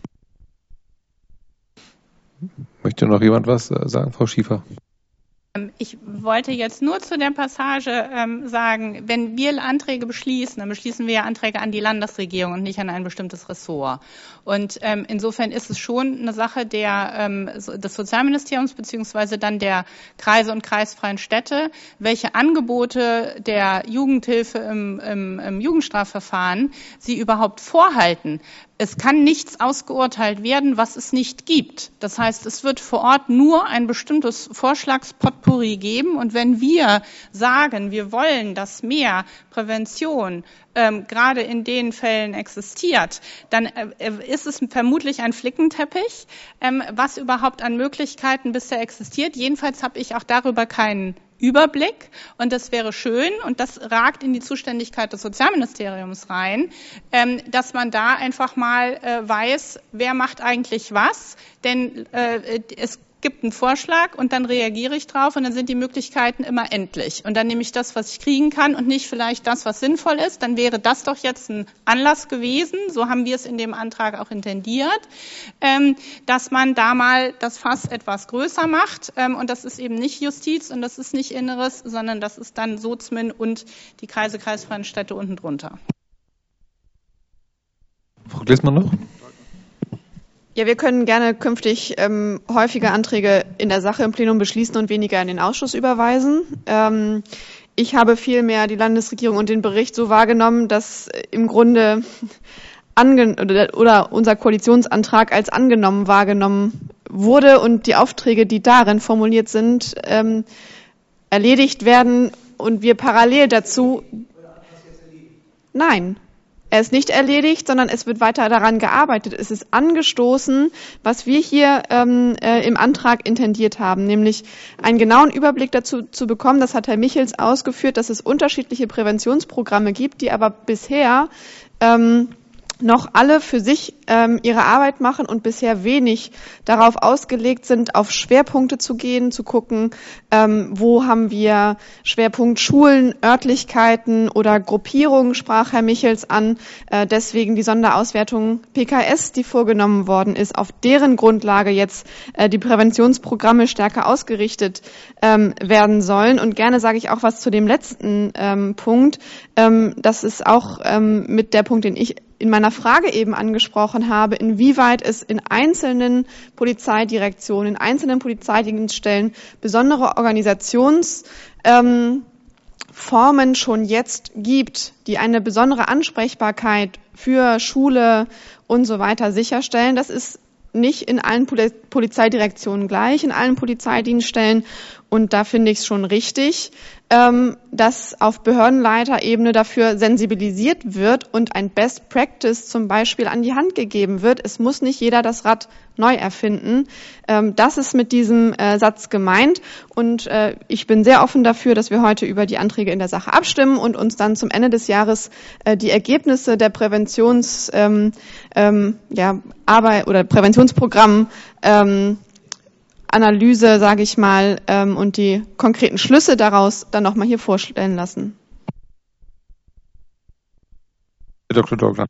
Möchte noch jemand was sagen, Frau Schiefer? Ich wollte jetzt nur zu der Passage ähm, sagen, wenn wir Anträge beschließen, dann beschließen wir ja Anträge an die Landesregierung und nicht an ein bestimmtes Ressort. Und ähm, insofern ist es schon eine Sache der, ähm, des Sozialministeriums beziehungsweise dann der Kreise und kreisfreien Städte, welche Angebote der Jugendhilfe im, im, im Jugendstrafverfahren sie überhaupt vorhalten. Es kann nichts ausgeurteilt werden, was es nicht gibt. Das heißt, es wird vor Ort nur ein bestimmtes Vorschlagspotpourri geben. Und wenn wir sagen, wir wollen, dass mehr Prävention ähm, gerade in den Fällen existiert, dann äh, ist es vermutlich ein Flickenteppich, ähm, was überhaupt an Möglichkeiten bisher existiert. Jedenfalls habe ich auch darüber keinen Überblick und das wäre schön und das ragt in die Zuständigkeit des Sozialministeriums rein, ähm, dass man da einfach mal äh, weiß, wer macht eigentlich was, denn äh, es gibt einen Vorschlag und dann reagiere ich drauf und dann sind die Möglichkeiten immer endlich. Und dann nehme ich das, was ich kriegen kann und nicht vielleicht das, was sinnvoll ist. Dann wäre das doch jetzt ein Anlass gewesen, so haben wir es in dem Antrag auch intendiert, ähm, dass man da mal das Fass etwas größer macht. Ähm, und das ist eben nicht Justiz und das ist nicht Inneres, sondern das ist dann Sozmin und die Kreise, kreisfreien Städte unten drunter. Frau Glissmann noch? Ja, wir können gerne künftig ähm, häufiger Anträge in der Sache im Plenum beschließen und weniger in den Ausschuss überweisen. Ähm, ich habe vielmehr die Landesregierung und den Bericht so wahrgenommen, dass im Grunde ange- oder, oder unser Koalitionsantrag als angenommen wahrgenommen wurde und die Aufträge, die darin formuliert sind, ähm, erledigt werden und wir parallel dazu... Nein. Er ist nicht erledigt, sondern es wird weiter daran gearbeitet. Es ist angestoßen, was wir hier ähm, äh, im Antrag intendiert haben, nämlich einen genauen Überblick dazu zu bekommen. Das hat Herr Michels ausgeführt, dass es unterschiedliche Präventionsprogramme gibt, die aber bisher ähm, noch alle für sich ähm, ihre Arbeit machen und bisher wenig darauf ausgelegt sind, auf Schwerpunkte zu gehen, zu gucken, ähm, wo haben wir Schwerpunkt Schulen, Örtlichkeiten oder Gruppierungen, sprach Herr Michels an. Äh, deswegen die Sonderauswertung P K S, die vorgenommen worden ist, auf deren Grundlage jetzt äh, die Präventionsprogramme stärker ausgerichtet ähm, werden sollen. Und gerne sage ich auch was zu dem letzten ähm, Punkt. Ähm, das ist auch ähm, mit der Punkt, den ich in meiner Frage eben angesprochen habe, inwieweit es in einzelnen Polizeidirektionen, in einzelnen Polizeidienststellen besondere Organisations ähm, Formen schon jetzt gibt, die eine besondere Ansprechbarkeit für Schule und so weiter sicherstellen. Das ist nicht in allen Polizeidirektionen gleich, in allen Polizeidienststellen. Und da finde ich es schon richtig, ähm, dass auf Behördenleiterebene dafür sensibilisiert wird und ein Best Practice zum Beispiel an die Hand gegeben wird. Es muss nicht jeder das Rad neu erfinden. Ähm, das ist mit diesem äh, Satz gemeint. Und äh, ich bin sehr offen dafür, dass wir heute über die Anträge in der Sache abstimmen und uns dann zum Ende des Jahres äh, die Ergebnisse der Präventions, ähm, ähm, ja, Arbeit oder Präventionsprogramm ähm, Analyse, sage ich mal, ähm, und die konkreten Schlüsse daraus dann nochmal hier vorstellen lassen. Herr Doktor Dogler.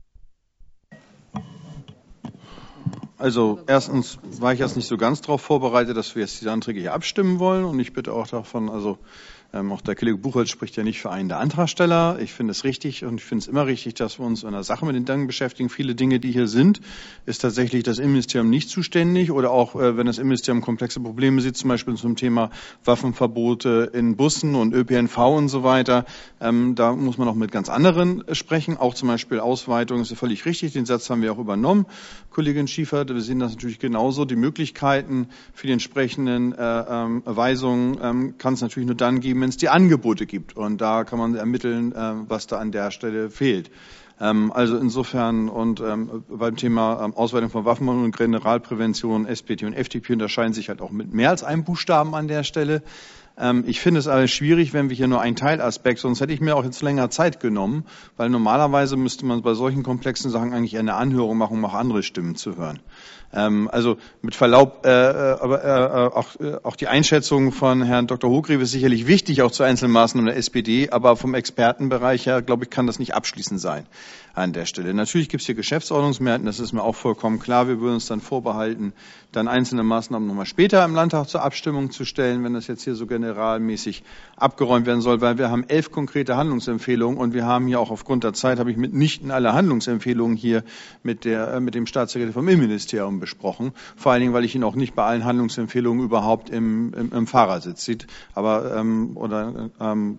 Also erstens war ich jetzt nicht so ganz darauf vorbereitet, dass wir jetzt diese Anträge hier abstimmen wollen, und ich bitte auch davon, also ähm, auch der Kollege Buchholz spricht ja nicht für einen der Antragsteller. Ich finde es richtig, und ich finde es immer richtig, dass wir uns in der Sache mit den Dingen beschäftigen. Viele Dinge, die hier sind, ist tatsächlich das Innenministerium nicht zuständig, oder auch äh, wenn das Innenministerium komplexe Probleme sieht, zum Beispiel zum Thema Waffenverbote in Bussen und Ö P N V und so weiter. Ähm, da muss man auch mit ganz anderen äh, sprechen. Auch zum Beispiel Ausweitung ist völlig richtig. Den Satz haben wir auch übernommen, Kollegin Schiefer. Wir sehen das natürlich genauso. Die Möglichkeiten für die entsprechenden äh, ähm, Weisungen ähm, kann es natürlich nur dann geben, wenn es die Angebote gibt. Und da kann man ermitteln, äh, was da an der Stelle fehlt. Ähm, also insofern, und ähm, beim Thema ähm, Ausweitung von Waffen und Generalprävention, S P T und F D P unterscheiden sich halt auch mit mehr als einem Buchstaben an der Stelle. Ähm, ich finde es aber schwierig, wenn wir hier nur einen Teilaspekt, sonst hätte ich mir auch jetzt länger Zeit genommen, weil normalerweise müsste man bei solchen komplexen Sachen eigentlich eine Anhörung machen, um auch andere Stimmen zu hören. Ähm, also mit Verlaub, äh, aber äh, auch, äh, auch die Einschätzung von Herrn Doktor Hochgräbe ist sicherlich wichtig, auch zu einzelnen Maßnahmen der S P D, aber vom Expertenbereich her, glaube ich, kann das nicht abschließend sein an der Stelle. Natürlich gibt es hier Geschäftsordnungsmehrheiten, das ist mir auch vollkommen klar. Wir würden uns dann vorbehalten, dann einzelne Maßnahmen nochmal später im Landtag zur Abstimmung zu stellen, wenn das jetzt hier so generalmäßig abgeräumt werden soll, weil wir haben elf konkrete Handlungsempfehlungen, und wir haben hier auch aufgrund der Zeit, habe ich mitnichten alle Handlungsempfehlungen hier mit, der, mit dem Staatssekretär vom Innenministerium besprochen. Vor allen Dingen, weil ich ihn auch nicht bei allen Handlungsempfehlungen überhaupt im, im, im Fahrersitz sieht. Aber, ähm, oder, ähm,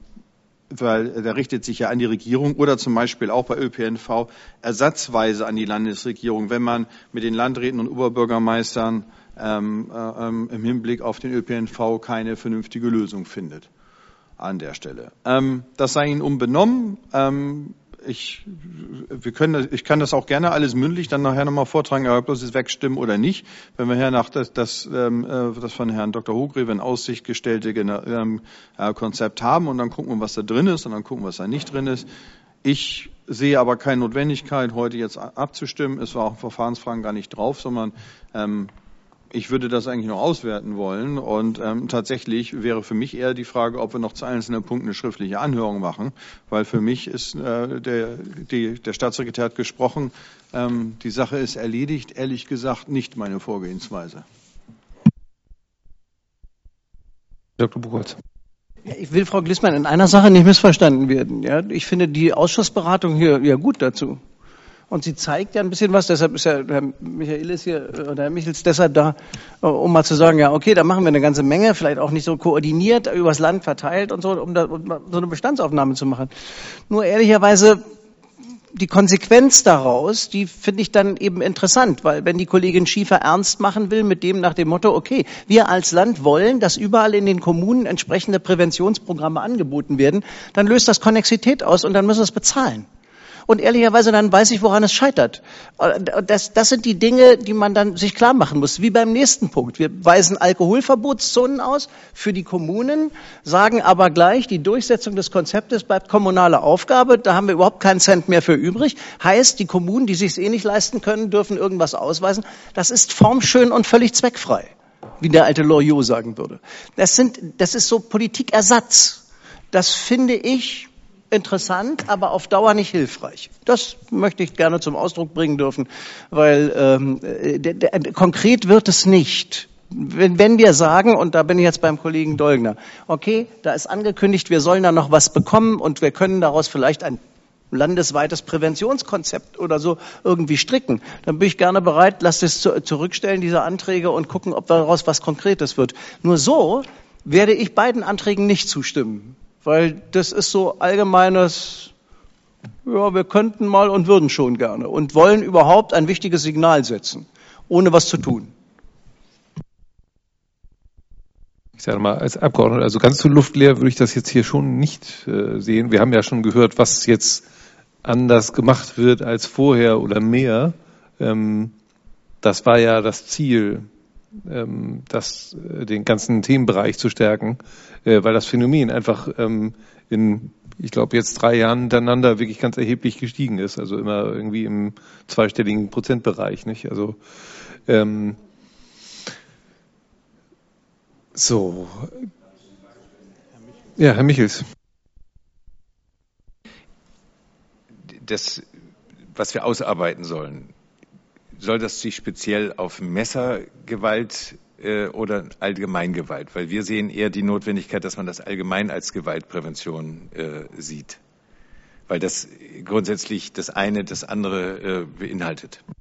weil der richtet sich ja an die Regierung oder zum Beispiel auch bei Ö P N V ersatzweise an die Landesregierung, wenn man mit den Landräten und Oberbürgermeistern ähm, äh, im Hinblick auf den Ö P N V keine vernünftige Lösung findet an der Stelle. Ähm, das sei Ihnen unbenommen. Ähm, ich, wir können, ich kann das auch gerne alles mündlich dann nachher nochmal vortragen, aber bloß es wegstimmen oder nicht. Wenn wir hernach das, das, ähm, das von Herrn Doktor Hochgräbe in Aussicht gestellte ähm, äh, Konzept haben, und dann gucken wir, was da drin ist, und dann gucken, was da nicht drin ist. Ich sehe aber keine Notwendigkeit, heute jetzt abzustimmen. Es war auch in Verfahrensfragen gar nicht drauf, sondern ähm, ich würde das eigentlich noch auswerten wollen, und ähm, tatsächlich wäre für mich eher die Frage, ob wir noch zu einzelnen Punkten eine schriftliche Anhörung machen, weil für mich ist, äh, der, die, der Staatssekretär hat gesprochen, ähm, die Sache ist erledigt, ehrlich gesagt nicht meine Vorgehensweise. Doktor Buchholz. Ich will Frau Glissmann in einer Sache nicht missverstanden werden. Ja, ich finde die Ausschussberatung hier ja gut dazu. Und sie zeigt ja ein bisschen was, deshalb ist ja Herr Michaelis hier, oder Herr Michels deshalb da, um mal zu sagen, ja, okay, da machen wir eine ganze Menge, vielleicht auch nicht so koordiniert, übers Land verteilt und so, um, da, um so eine Bestandsaufnahme zu machen. Nur ehrlicherweise, die Konsequenz daraus, die finde ich dann eben interessant, weil wenn die Kollegin Schiefer ernst machen will mit dem nach dem Motto, okay, wir als Land wollen, dass überall in den Kommunen entsprechende Präventionsprogramme angeboten werden, dann löst das Konnexität aus, und dann müssen wir es bezahlen. Und ehrlicherweise, dann weiß ich, woran es scheitert. Das, das sind die Dinge, die man dann sich klar machen muss. Wie beim nächsten Punkt. Wir weisen Alkoholverbotszonen aus für die Kommunen, sagen aber gleich, die Durchsetzung des Konzeptes bleibt kommunale Aufgabe. Da haben wir überhaupt keinen Cent mehr für übrig. Heißt, die Kommunen, die sich es eh nicht leisten können, dürfen irgendwas ausweisen. Das ist formschön und völlig zweckfrei, wie der alte Loriot sagen würde. Das sind, das ist so Politikersatz. Das finde ich interessant, aber auf Dauer nicht hilfreich. Das möchte ich gerne zum Ausdruck bringen dürfen, weil ähm, der, der, konkret wird es nicht. Wenn, wenn wir sagen, und da bin ich jetzt beim Kollegen Dolgner, okay, da ist angekündigt, wir sollen da noch was bekommen, und wir können daraus vielleicht ein landesweites Präventionskonzept oder so irgendwie stricken. Dann bin ich gerne bereit, lasst es zu, zurückstellen, diese Anträge, und gucken, ob daraus was Konkretes wird. Nur so werde ich beiden Anträgen nicht zustimmen, weil das ist so allgemeines, ja, wir könnten mal und würden schon gerne und wollen überhaupt ein wichtiges Signal setzen, ohne was zu tun. Ich sage mal, als Abgeordneter, also ganz so luftleer würde ich das jetzt hier schon nicht äh, sehen. Wir haben ja schon gehört, was jetzt anders gemacht wird als vorher oder mehr. Ähm, das war ja das Ziel, ähm, das, äh, den ganzen Themenbereich zu stärken, äh, weil das Phänomen einfach ähm, in, ich glaube, jetzt drei Jahren hintereinander wirklich ganz erheblich gestiegen ist. Also immer irgendwie im zweistelligen Prozentbereich, nicht? Also ähm, So. Ja, Herr Michels. Das, was wir ausarbeiten sollen, soll das sich speziell auf Messergewalt äh, oder Allgemeingewalt? Weil wir sehen eher die Notwendigkeit, dass man das allgemein als Gewaltprävention äh, sieht. Weil das grundsätzlich das eine das andere äh, beinhaltet.